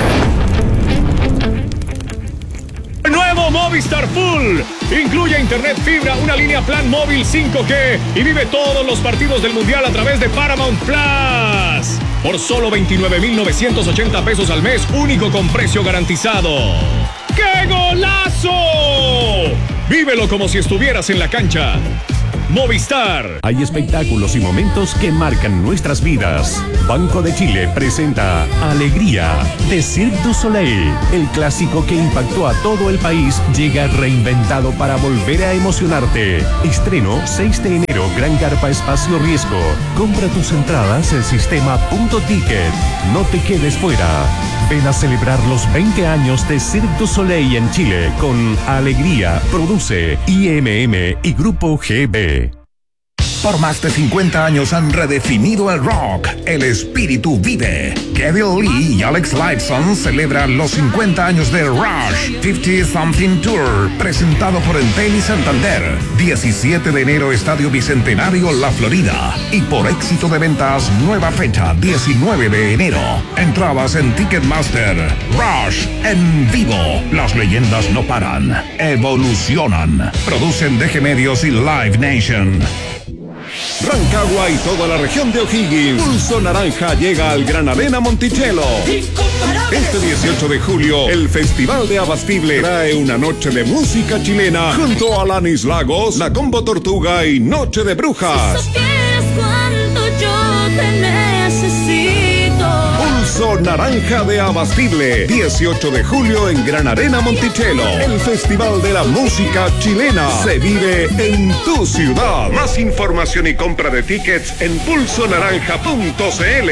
Nuevo Movistar Full. Incluye internet fibra, una línea plan móvil 5G y vive todos los partidos del Mundial a través de Paramount Plus. Por solo 29,980 pesos al mes, único con precio garantizado. ¡Qué golazo! Vívelo como si estuvieras en la cancha. Movistar. Hay espectáculos y momentos que marcan nuestras vidas. Banco de Chile presenta Alegría de Cirque du Soleil. El clásico que impactó a todo el país llega reinventado para volver a emocionarte. Estreno 6 de enero, Gran Carpa Espacio Riesgo. Compra tus entradas en sistema.ticket. No te quedes fuera. Ven a celebrar los 20 años de Cirque du Soleil en Chile con Alegría. Produce IMM y Grupo GB. Por más de 50 años han redefinido el rock. El espíritu vive. Kevin Lee y Alex Lifeson celebran los 50 años de Rush 50 Something Tour, presentado por Entel y Santander. 17 de enero, Estadio Bicentenario, La Florida. Y por éxito de ventas, nueva fecha, 19 de enero. Entradas en Ticketmaster. Rush en vivo. Las leyendas no paran, evolucionan. Producen DG Medios y Live Nation. Rancagua y toda la región de O'Higgins. Pulso Naranja llega al Gran Arena Monticello. Este 18 de julio, el Festival de Abastible trae una noche de música chilena junto a Alanis Lagos, La Combo Tortuga y Noche de Brujas. Si supieras cuánto yo te necesito. Pulso Naranja de Abastible, 18 de julio en Gran Arena Monticello. El Festival de la Música Chilena se vive en tu ciudad. Más información y compra de tickets en pulsonaranja.cl.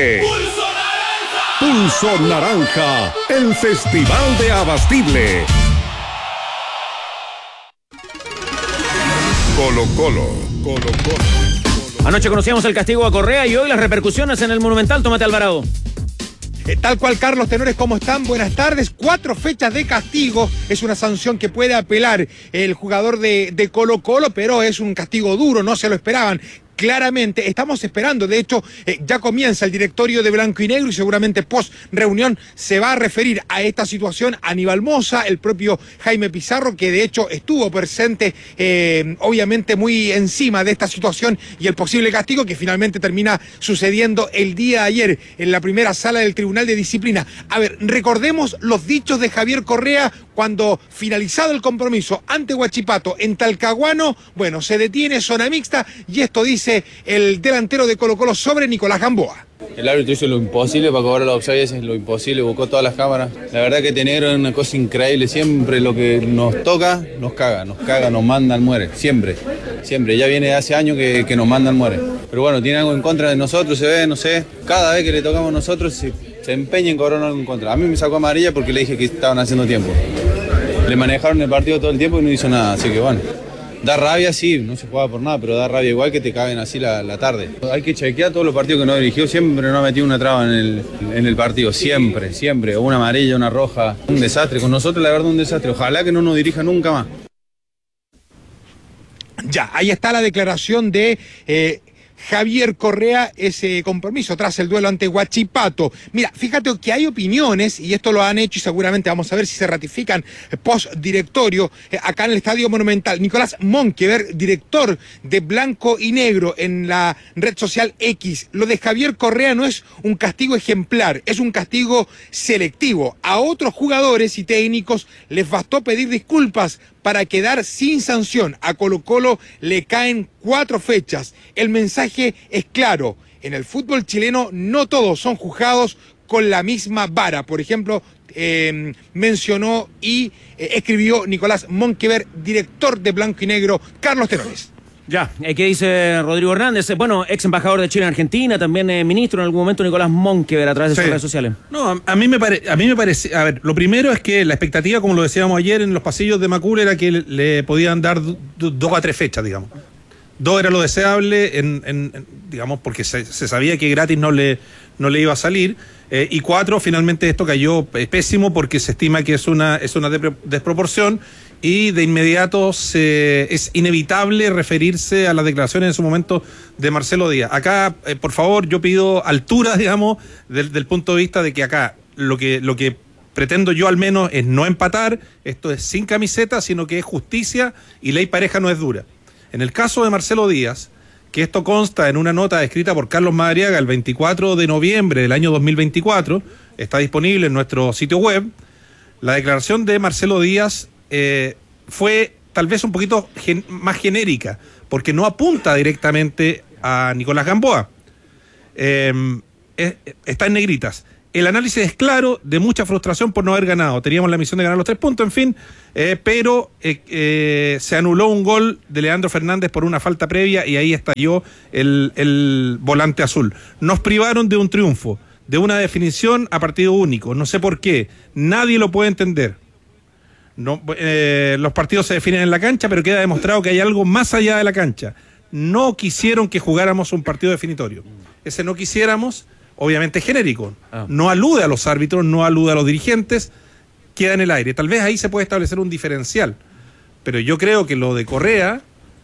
Pulso Naranja, el Festival de Abastible. Colo Colo. Anoche conocíamos el castigo a Correa y hoy las repercusiones en el Monumental. Tomate Alvarado. Tal cual, Carlos Tenores, ¿cómo están? Buenas tardes. 4 fechas de castigo. Es una sanción que puede apelar el jugador de Colo Colo, pero es un castigo duro, no se lo esperaban. Claramente, estamos esperando, de hecho, ya comienza el directorio de Blanco y Negro y seguramente post reunión se va a referir a esta situación Aníbal Mosa, el propio Jaime Pizarro, que de hecho estuvo presente, obviamente muy encima de esta situación y el posible castigo que finalmente termina sucediendo el día de ayer en la primera sala del Tribunal de Disciplina. A ver, recordemos los dichos de Javier Correa cuando finalizado el compromiso ante Huachipato en Talcahuano, bueno, se detiene zona mixta y esto dice el delantero de Colo Colo sobre Nicolás Gamboa. El árbitro hizo lo imposible para cobrar los offsides, lo imposible, buscó todas las cámaras. La verdad que Tenegro es una cosa increíble, siempre lo que nos toca, nos caga, nos manda al muere, siempre, ya viene de hace años que nos manda al muere. Pero bueno, tiene algo en contra de nosotros, se ve, no sé, cada vez que le tocamos a nosotros se empeña en cobrar algo en contra. A mí me sacó amarilla porque le dije que estaban haciendo tiempo. Le manejaron el partido todo el tiempo y no hizo nada, así que bueno. Da rabia, sí, no se juega por nada, pero da rabia igual que te caguen así la tarde. Hay que chequear todos los partidos que no dirigió, siempre no ha metido una traba en el partido, siempre, una amarilla, una roja, un desastre. Con nosotros la verdad un desastre, ojalá que no nos dirija nunca más. Ya, ahí está la declaración de Javier Correa, ese compromiso tras el duelo ante Huachipato. Mira, fíjate que hay opiniones, y esto lo han hecho y seguramente vamos a ver si se ratifican post-directorio acá en el Estadio Monumental. Nicolás Monkever, director de Blanco y Negro en la red social X. Lo de Javier Correa no es un castigo ejemplar, es un castigo selectivo. A otros jugadores y técnicos les bastó pedir disculpas para quedar sin sanción. A Colo Colo le caen 4 fechas. El mensaje es claro. En el fútbol chileno no todos son juzgados con la misma vara. Por ejemplo, mencionó y escribió Nicolás Monkever, director de Blanco y Negro. Carlos Tenores. Ya, ¿qué dice Rodrigo Hernández? Bueno, ex embajador de Chile en Argentina, también ministro en algún momento, Nicolás Monkever, a través de sus redes sociales. No, a mí me parece, a ver, lo primero es que la expectativa, como lo decíamos ayer en los pasillos de Macul, era que le podían dar 2 a 3 fechas, digamos. 2 era lo deseable, digamos, porque se sabía que gratis no le iba a salir. Y 4, finalmente esto cayó pésimo porque se estima que es una desproporción Y de inmediato es inevitable referirse a las declaraciones en su momento de Marcelo Díaz. Acá, por favor, yo pido altura, digamos, del punto de vista de que acá lo que pretendo yo al menos es no empatar. Esto es sin camiseta, sino que es justicia y ley pareja no es dura. En el caso de Marcelo Díaz, que esto consta en una nota escrita por Carlos Madariaga el 24 de noviembre del año 2024, está disponible en nuestro sitio web. La declaración de Marcelo Díaz fue tal vez un poquito más genérica, porque no apunta directamente a Nicolás Gamboa. Está en negritas. El análisis es claro, de mucha frustración por no haber ganado. Teníamos la misión de ganar los 3 puntos, en fin, pero se anuló un gol de Leandro Fernández por una falta previa y ahí estalló el volante azul. Nos privaron de un triunfo, de una definición a partido único. No sé por qué, nadie lo puede entender. No, los partidos se definen en la cancha, pero queda demostrado que hay algo más allá de la cancha. No quisieron que jugáramos un partido definitorio. Ese no quisiéramos, obviamente es genérico. No alude a los árbitros, no alude a los dirigentes, queda en el aire. Tal vez ahí se puede establecer un diferencial. Pero yo creo que lo de Correa,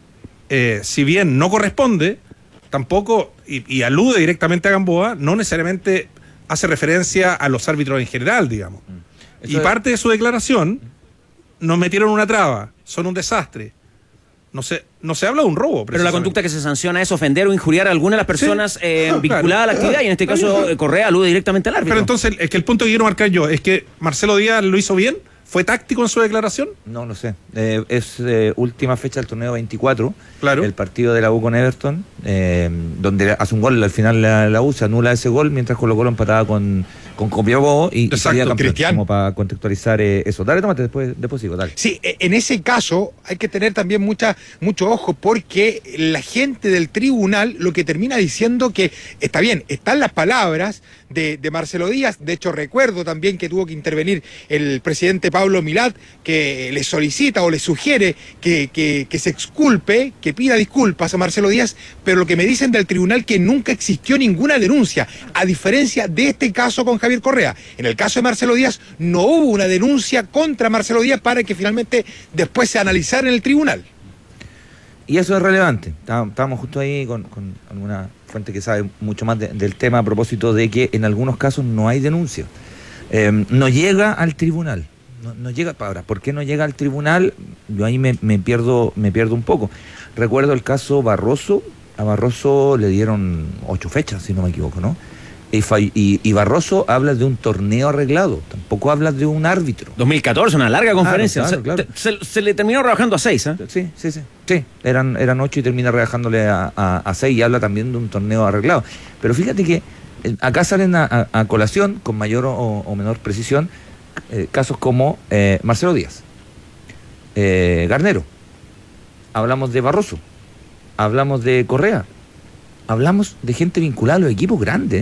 si bien no corresponde, tampoco, y alude directamente a Gamboa, no necesariamente hace referencia a los árbitros en general, digamos. Y parte de su declaración, nos metieron una traba, son un desastre. No se habla de un robo. Pero la conducta que se sanciona es ofender o injuriar a alguna de las personas vinculadas a la actividad, y en este caso Correa alude directamente al árbitro. Pero entonces, es que el punto que quiero marcar yo es que Marcelo Díaz lo hizo bien. ¿Fue táctico en su declaración? No lo sé. Es última fecha del torneo 24. Claro. El partido de la U con Everton, donde hace un gol al final la U, se anula ese gol, mientras Colo-Colo empataba con Copiapó y salía campeón. Cristian, como para contextualizar eso. Dale, tómate, después sigo, dale. Sí, en ese caso hay que tener también mucho ojo, porque la gente del tribunal lo que termina diciendo que está bien, están las palabras de Marcelo Díaz. De hecho, recuerdo también que tuvo que intervenir el presidente Pablo Milat, que le solicita o le sugiere que se exculpe, que pida disculpas a Marcelo Díaz, pero lo que me dicen del tribunal que nunca existió ninguna denuncia, a diferencia de este caso con Javier Correa. En el caso de Marcelo Díaz no hubo una denuncia contra Marcelo Díaz para que finalmente después se analizara en el tribunal. Y eso es relevante. Estábamos justo ahí con alguna fuente que sabe mucho más del tema a propósito de que en algunos casos no hay denuncia. No llega al tribunal. No llega. Ahora, ¿por qué no llega al tribunal? Yo ahí me pierdo un poco. Recuerdo el caso Barroso. A Barroso le dieron 8 fechas, si no me equivoco, ¿no? Y Barroso habla de un torneo arreglado, tampoco habla de un árbitro. 2014, una larga conferencia. Claro. Se le terminó rebajando a 6, ¿eh? Sí, eran 8 y termina rebajándole a 6 y habla también de un torneo arreglado. Pero fíjate que acá salen a colación, con mayor o menor precisión, casos como Marcelo Díaz, Garnero, hablamos de Barroso, hablamos de Correa, hablamos de gente vinculada a los equipos grandes.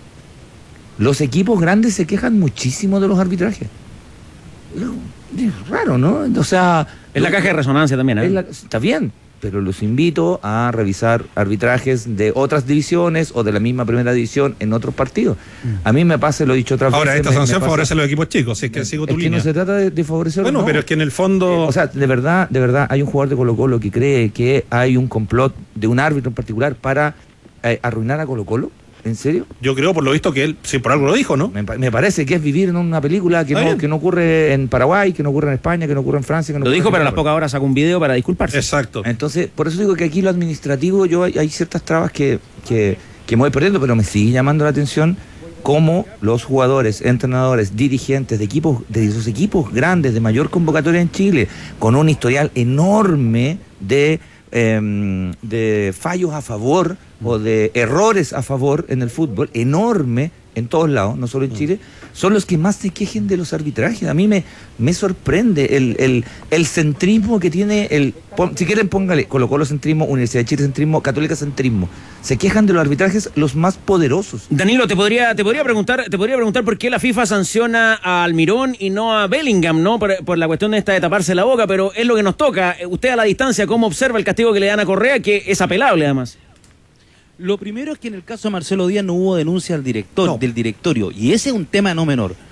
Los equipos grandes se quejan muchísimo de los arbitrajes. Es raro, ¿no? O sea... Es la caja de resonancia también, ¿eh? Está bien, pero los invito a revisar arbitrajes de otras divisiones o de la misma primera división en otros partidos. A mí me pasa, lo he dicho otras veces... Ahora, esta sanción favorece a los equipos chicos, si es que sigo tu línea. Es que no se trata de favorecer... Bueno, no. Pero es que en el fondo... o sea, de verdad, hay un jugador de Colo-Colo que cree que hay un complot de un árbitro en particular para arruinar a Colo-Colo. ¿En serio? Yo creo, por lo visto, que él, si por algo lo dijo, ¿no? Me parece que es vivir en una película que no ocurre en Paraguay, que no ocurre en España, que no ocurre en Francia. Que no lo dijo, pero a las pocas pocas horas sacó un video para disculparse. Exacto. Entonces, por eso digo que aquí lo administrativo, hay ciertas trabas que me voy perdiendo, pero me sigue llamando la atención cómo los jugadores, entrenadores, dirigentes de esos equipos grandes, de mayor convocatoria en Chile, con un historial enorme de fallos a favor o de errores a favor en el fútbol, enorme en todos lados, no solo en Chile, son los que más se quejen de los arbitrajes. A mí me sorprende el centrismo que tiene si quieren póngale Colo-Colo centrismo, Universidad de Chile centrismo, Católica centrismo. Se quejan de los arbitrajes los más poderosos. Danilo, te podría preguntar por qué la FIFA sanciona a Almirón y no a Bellingham, ¿no? Por la cuestión de taparse la boca, pero es lo que nos toca. Usted a la distancia, ¿cómo observa el castigo que le dan a Correa, que es apelable además? Lo primero es que en el caso de Marcelo Díaz no hubo denuncia del directorio, y ese es un tema no menor,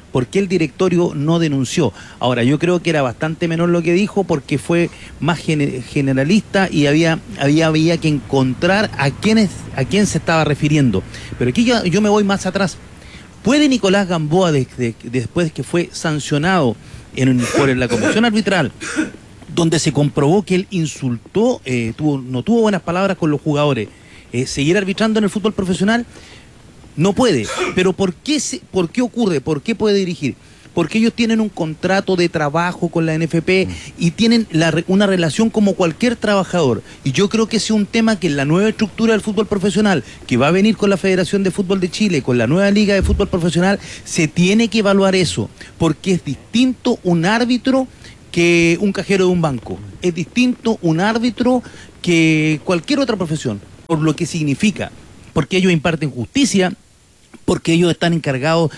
¿Por qué el directorio no denunció? Ahora, yo creo que era bastante menor lo que dijo porque fue más generalista y había que encontrar a quién se estaba refiriendo. Pero aquí yo me voy más atrás. ¿Puede Nicolás Gamboa, después que fue sancionado por la comisión arbitral, donde se comprobó que él insultó, no tuvo buenas palabras con los jugadores, seguir arbitrando en el fútbol profesional? No puede. Pero ¿por qué ocurre? ¿Por qué puede dirigir? Porque ellos tienen un contrato de trabajo con la NFP y tienen una relación como cualquier trabajador. Y yo creo que ese es un tema que en la nueva estructura del fútbol profesional, que va a venir con la Federación de Fútbol de Chile, con la nueva Liga de Fútbol Profesional, se tiene que evaluar eso. Porque es distinto un árbitro que un cajero de un banco. Es distinto un árbitro que cualquier otra profesión, por lo que significa. Porque ellos imparten justicia, porque ellos están encargados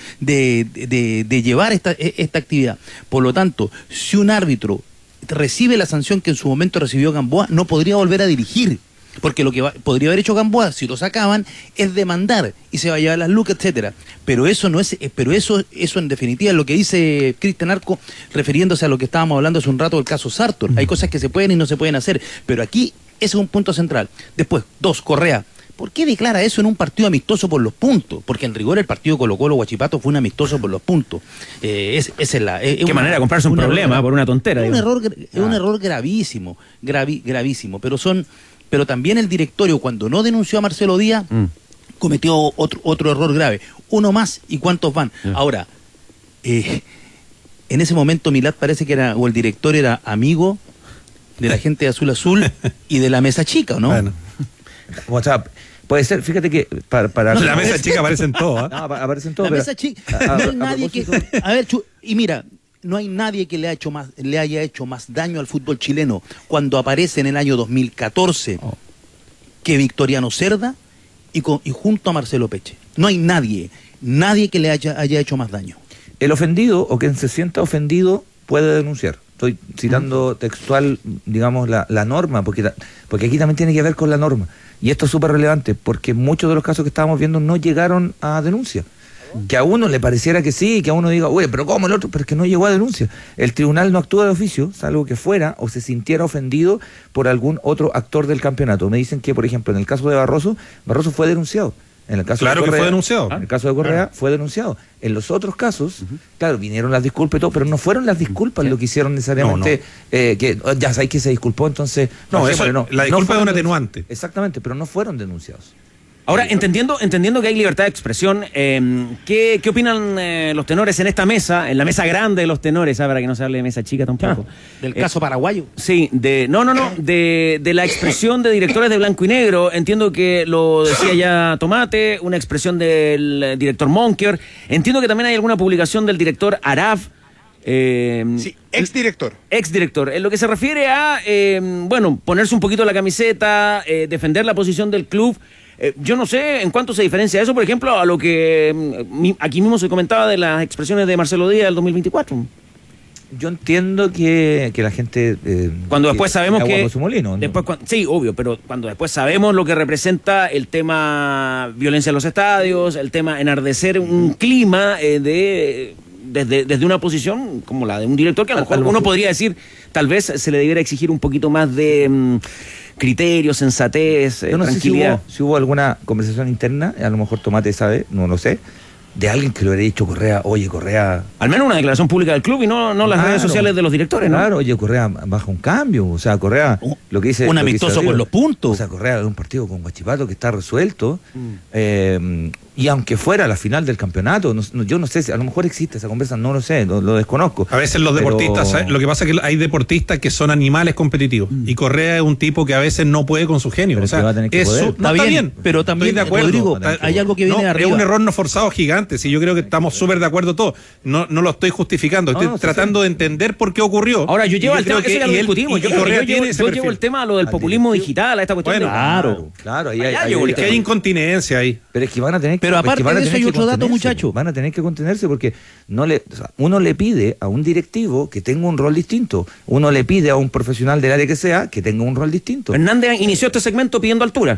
de llevar esta actividad. Por lo tanto, si un árbitro recibe la sanción que en su momento recibió Gamboa, no podría volver a dirigir. Porque lo que podría haber hecho Gamboa, si lo sacaban, es demandar y se va a llevar las lucas, etcétera. Pero eso no es, eso en definitiva es lo que dice Cristian Arco, refiriéndose a lo que estábamos hablando hace un rato del caso Sartor. Hay cosas que se pueden y no se pueden hacer, pero aquí ese es un punto central. Después, 2, Correa. ¿Por qué declara eso en un partido amistoso por los puntos? Porque en rigor el partido Colo-Colo Huachipato fue un amistoso por los puntos. Qué manera de comprarse un problema por una tontera. Es un error gravísimo, gravísimo. Pero también el directorio, cuando no denunció a Marcelo Díaz, cometió otro error grave. Uno más, ¿y cuántos van? Ahora, en ese momento Milat parece que el director era amigo de la gente de Azul Azul y de la Mesa Chica, ¿o no? Bueno. WhatsApp. Puede ser, fíjate que para la Mesa Chica aparecen todos. No, aparecen todos. La Mesa Chica. No hay nadie que. A ver, y mira, no hay nadie que le haya hecho más daño al fútbol chileno cuando aparece en el año 2014 que Victoriano Cerda y junto a Marcelo Peche. No hay nadie que le haya hecho más daño. El ofendido o quien se sienta ofendido puede denunciar. Estoy citando textual, digamos, la norma, porque aquí también tiene que ver con la norma. Y esto es súper relevante, porque muchos de los casos que estábamos viendo no llegaron a denuncia. Que a uno le pareciera que sí, que a uno diga, oye, pero ¿cómo el otro? Pero es que no llegó a denuncia. El tribunal no actúa de oficio, salvo que fuera o se sintiera ofendido por algún otro actor del campeonato. Me dicen que, por ejemplo, en el caso de Barroso fue denunciado. En el caso de Correa, que fue denunciado. En el caso de Correa fue denunciado. En los otros casos, claro, vinieron las disculpas y todo, pero no fueron las disculpas lo que hicieron necesariamente, que ya sabéis que se disculpó, entonces... la disculpa es un atenuante. Exactamente, pero no fueron denunciados. Ahora, entendiendo que hay libertad de expresión, ¿qué opinan los tenores en esta mesa, en la mesa grande de los tenores, para que no se hable de mesa chica tampoco? Del caso paraguayo. Sí, de la expresión de directores de blanco y negro. Entiendo que lo decía ya Tomate, una expresión del director Monker. Entiendo que también hay alguna publicación del director Araf. Sí, exdirector. Exdirector. En lo que se refiere a, ponerse un poquito la camiseta, defender la posición del club. Yo no sé en cuánto se diferencia eso, por ejemplo, a lo que aquí mismo se comentaba de las expresiones de Marcelo Díaz del 2024. Yo entiendo que la gente... cuando después sabemos que... Su molino, ¿no? Sí, obvio, pero cuando después sabemos lo que representa el tema violencia en los estadios, el tema enardecer un clima desde una posición como la de un director, que a lo mejor uno podría decir, tal vez se le debiera exigir un poquito más de... criterio, sensatez, yo no tranquilidad. Sé si hubo alguna conversación interna, a lo mejor Tomate sabe, no lo sé, de alguien que le hubiera dicho Correa, oye Correa... Al menos una declaración pública del club y no las redes sociales de los directores, ¿no? Claro, oye Correa, baja un cambio, o sea, Correa, lo que dice... Un amistoso por los puntos. O sea, Correa de un partido con Huachipato que está resuelto, y aunque fuera la final del campeonato, yo no sé, si a lo mejor existe esa conversa, no lo sé, lo desconozco. A veces los deportistas, ¿sabes? Lo que pasa es que hay deportistas que son animales competitivos, y Correa es un tipo que a veces no puede con su genio. Pero o sea, va a tener que poder. Está bien, pero también, estoy de acuerdo. Rodrigo, hay algo que viene de arriba. Es un error no forzado gigante, si yo creo que estamos súper de acuerdo todos. No lo estoy justificando, estoy tratando de entender por qué ocurrió. Ahora, yo llevo el tema, eso ya lo discutimos. Yo llevo el tema a lo del populismo digital, a esta cuestión. Bueno, claro. Es que hay incontinencia ahí. Pero es que van a tener que... Pero aparte de eso hay otro dato, muchachos. Van a tener que contenerse porque uno le pide a un directivo que tenga un rol distinto. Uno le pide a un profesional del área que sea que tenga un rol distinto. Hernández inició este segmento pidiendo altura.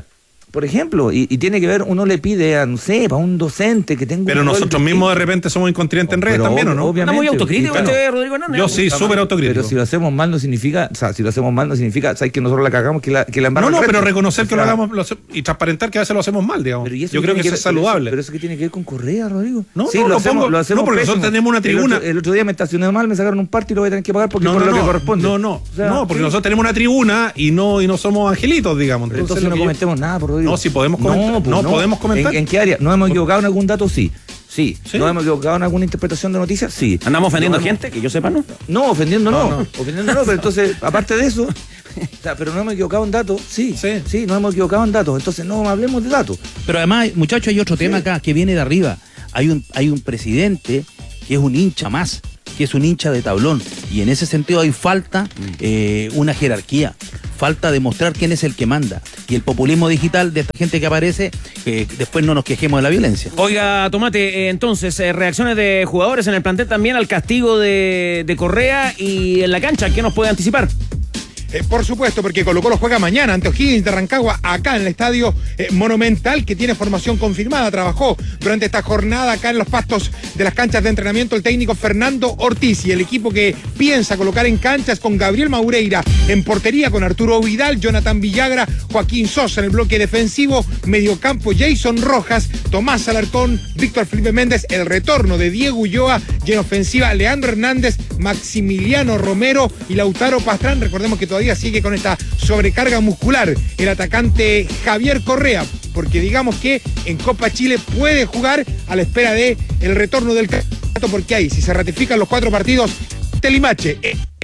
Por ejemplo, y tiene que ver, uno le pide a, no sé, para un docente que tenga Pero nosotros mismos de repente somos incontinentes en redes también, ¿o no? Obviamente. ¿Está muy autocrítico Rodrigo Hernández? Yo sí, súper autocrítico. Pero si lo hacemos mal no significa, ¿sabes que nosotros la cagamos, que la embarramos? No, pero reconocer que lo hagamos y transparentar que a veces lo hacemos mal, digamos. Yo creo que eso es saludable. Pero eso que tiene que ver con Correa, Rodrigo. No, lo hacemos porque nosotros tenemos una tribuna. El otro día me estacioné mal, me sacaron un parte y lo voy a tener que pagar porque por lo que corresponde. No, porque nosotros tenemos una tribuna y no somos angelitos, digamos. Entonces no comentemos nada, por Rodrigo. No, si podemos comentar. Podemos comentar. ¿En qué área? ¿Nos hemos equivocado en algún dato? Sí. ¿Nos hemos equivocado en alguna interpretación de noticias? Sí. ¿Andamos ofendiendo gente? Que yo sepa, ¿no? No, ofendiendo no, pero entonces, aparte de eso, pero no hemos equivocado en datos, sí, nos hemos equivocado en datos, entonces no hablemos de datos. Pero además, muchachos, hay otro tema acá que viene de arriba. Hay un presidente que es un hincha más, que es un hincha de tablón, y en ese sentido hay falta una jerarquía, falta demostrar quién es el que manda, y el populismo digital de esta gente que aparece, después no nos quejemos de la violencia. Oiga, Tomate, entonces, reacciones de jugadores en el plantel también al castigo de Correa y en la cancha, ¿qué nos puede anticipar? Por supuesto, porque Colo-Colo juega mañana ante O'Higgins de Rancagua, acá en el estadio Monumental, que tiene formación confirmada. Trabajó durante esta jornada acá en los pastos de las canchas de entrenamiento el técnico Fernando Ortiz, y el equipo que piensa colocar en canchas con Gabriel Maureira en portería, con Arturo Vidal, Jonathan Villagra, Joaquín Sosa en el bloque defensivo, mediocampo Jason Rojas, Tomás Alarcón, Víctor Felipe Méndez, el retorno de Diego Ulloa, y en ofensiva Leandro Hernández, Maximiliano Romero y Lautaro Pastrán. Recordemos que todavía sigue con esta sobrecarga muscular el atacante Javier Correa, porque digamos que en Copa Chile puede jugar a la espera de el retorno del campeonato, porque ahí, si se ratifican los 4 partidos, Telimache,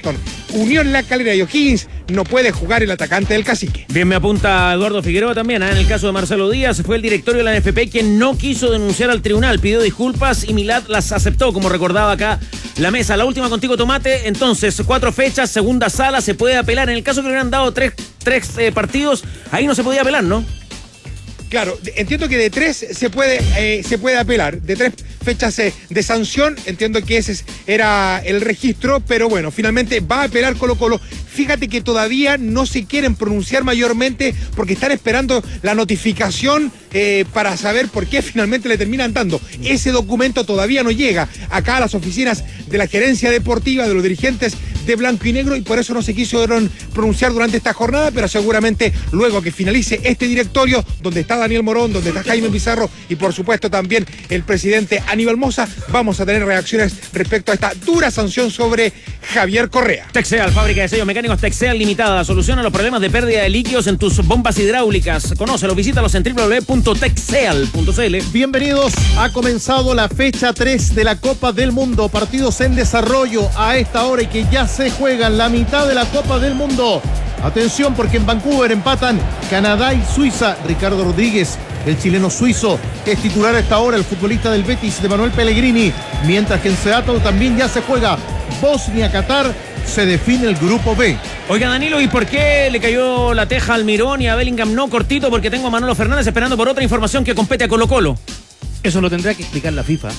Unión La Calera y O'Higgins, no puede jugar el atacante del Cacique. Bien, me apunta Eduardo Figueroa también. En el caso de Marcelo Díaz, fue el directorio de la NFP quien no quiso denunciar al tribunal, pidió disculpas y Milad las aceptó, como recordaba acá la mesa. La última contigo, Tomate. Entonces, 4 fechas, segunda sala, se puede apelar. En el caso que le hubieran dado tres partidos, ahí no se podía apelar, ¿no? Claro, entiendo que de 3 se puede apelar, de 3 fechas de sanción, entiendo que ese era el registro, pero bueno, finalmente va a apelar Colo-Colo. Fíjate que todavía no se quieren pronunciar mayormente porque están esperando la notificación para saber por qué finalmente le terminan dando. Ese documento todavía no llega acá a las oficinas de la gerencia deportiva, de los dirigentes de blanco y negro, y por eso no se quisieron pronunciar durante esta jornada, pero seguramente luego que finalice este directorio, donde está Daniel Morón, donde está Jaime Pizarro y por supuesto también el presidente Aníbal Mosa, vamos a tener reacciones respecto a esta dura sanción sobre Javier Correa. Texeal, fábrica de sellos mecánicos Texeal Limitada, soluciona los problemas de pérdida de líquidos en tus bombas hidráulicas. Conócelos, visítalos en www.texeal.cl. Bienvenidos, ha comenzado la fecha 3 de la Copa del Mundo, partidos en desarrollo a esta hora y que ya se juegan la mitad de la Copa del Mundo. Atención, porque en Vancouver empatan Canadá y Suiza. Ricardo Rodríguez, el chileno suizo, es titular a esta hora, el futbolista del Betis de Manuel Pellegrini, mientras que en Seattle también ya se juega Bosnia-Qatar. Se define el grupo B. Oiga, Danilo, ¿y por qué le cayó la teja al Mirón y a Bellingham no? Cortito, porque tengo a Manolo Fernández esperando por otra información que compete a Colo-Colo. Eso lo tendrá que explicar la FIFA.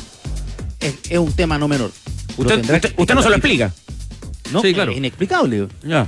Es un tema no menor. Usted no se lo explica. No, sí, claro. Es inexplicable. Ya.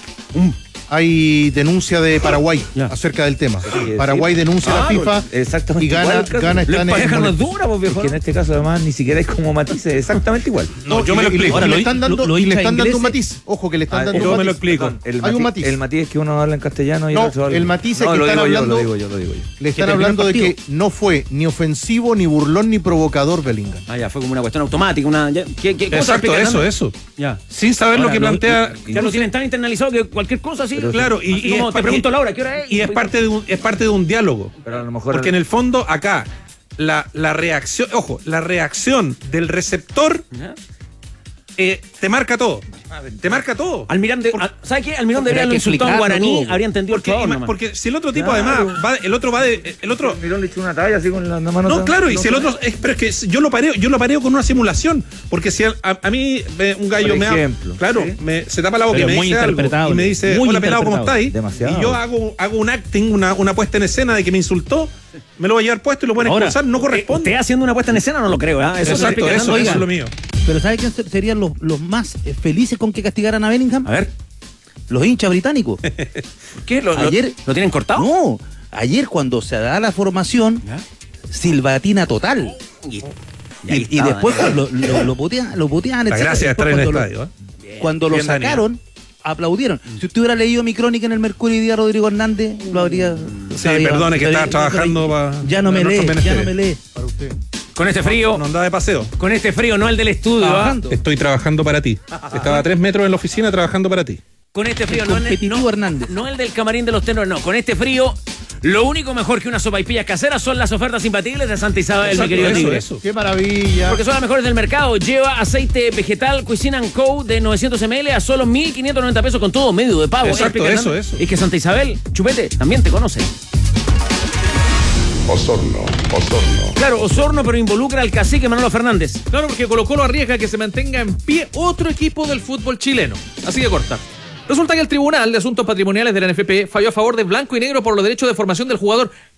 Hay denuncia de Paraguay acerca del tema. Paraguay denuncia a la FIFA exactamente y gana está en el dura, porque en este caso además ni siquiera es como matices, exactamente igual. No, yo me lo explico. Ahora le están dando un matiz. Ojo que le están dando un matiz. Yo me lo explico. Hay un matiz. El matiz es que uno habla en castellano y el otro habla. El matiz es que están hablando. Le están hablando de que no fue ni ofensivo, ni burlón, ni provocador Bellingham. Ya fue como una cuestión automática, Exacto, eso. Ya. Sin saber lo que plantea. Ya lo tienen tan internalizado que cualquier cosa así. Claro, y como te pregunto, Laura, ¿qué hora es? Y es parte de un diálogo. Pero a lo mejor porque en el fondo acá la reacción del receptor te marca todo. Te marca todo. ¿Sabes qué? Almirón debería haberlo insultado en guaraní, habría entendido porque si el otro tipo además el otro Almirón le echó una talla así con las manos. No, claro, y si el otro pero es que yo lo pareo con una simulación, porque si a mí un gallo me habla, claro, se tapa la boca y me dice algo y me dice, "Hola pelado, ¿cómo estáis?" Y yo hago un acting, una puesta en escena de que me insultó, me lo voy a llevar puesto y lo pueden expulsar, no corresponde. ¿Usted haciendo una puesta en escena? No lo creo, ¿eh? Eso es lo mío. Pero ¿sabe quién serían los más felices con que castigaran a Bellingham? A ver. Los hinchas británicos. ¿Qué? ¿Lo tienen cortado? No. Ayer cuando se da la formación, silbatina total. Y después lo puteaban. La gracia de estar en el estadio. Cuando lo sacaron, aplaudieron. Si usted hubiera leído mi crónica en el Mercurio y día Rodrigo Hernández, lo habría... Sí, perdone que estaba trabajando para... Ya no me lee. Para usted. Con este frío. No andaba de paseo. Con este frío, no el del estudio. Estoy trabajando para ti. Estaba a 3 metros en la oficina trabajando para ti. Con este frío, no el del camarín de los tenores, no. Con este frío, lo único mejor que unas sopaipillas caseras son las ofertas imbatibles de Santa Isabel, mi querido Tigre. Qué maravilla. Porque son las mejores del mercado. Lleva aceite vegetal Cuisine & Co. de 900 ml a solo 1.590 pesos con todo medio de pago. Exacto, eso. Es que Santa Isabel, Chupete, también te conoce. Osorno. Claro, Osorno, pero involucra al cacique Manolo Fernández. Claro, porque Colo-Colo arriesga que se mantenga en pie otro equipo del fútbol chileno. Así de corta. Resulta que el Tribunal de Asuntos Patrimoniales de la NFP falló a favor de Blanco y Negro por los derechos de formación del jugador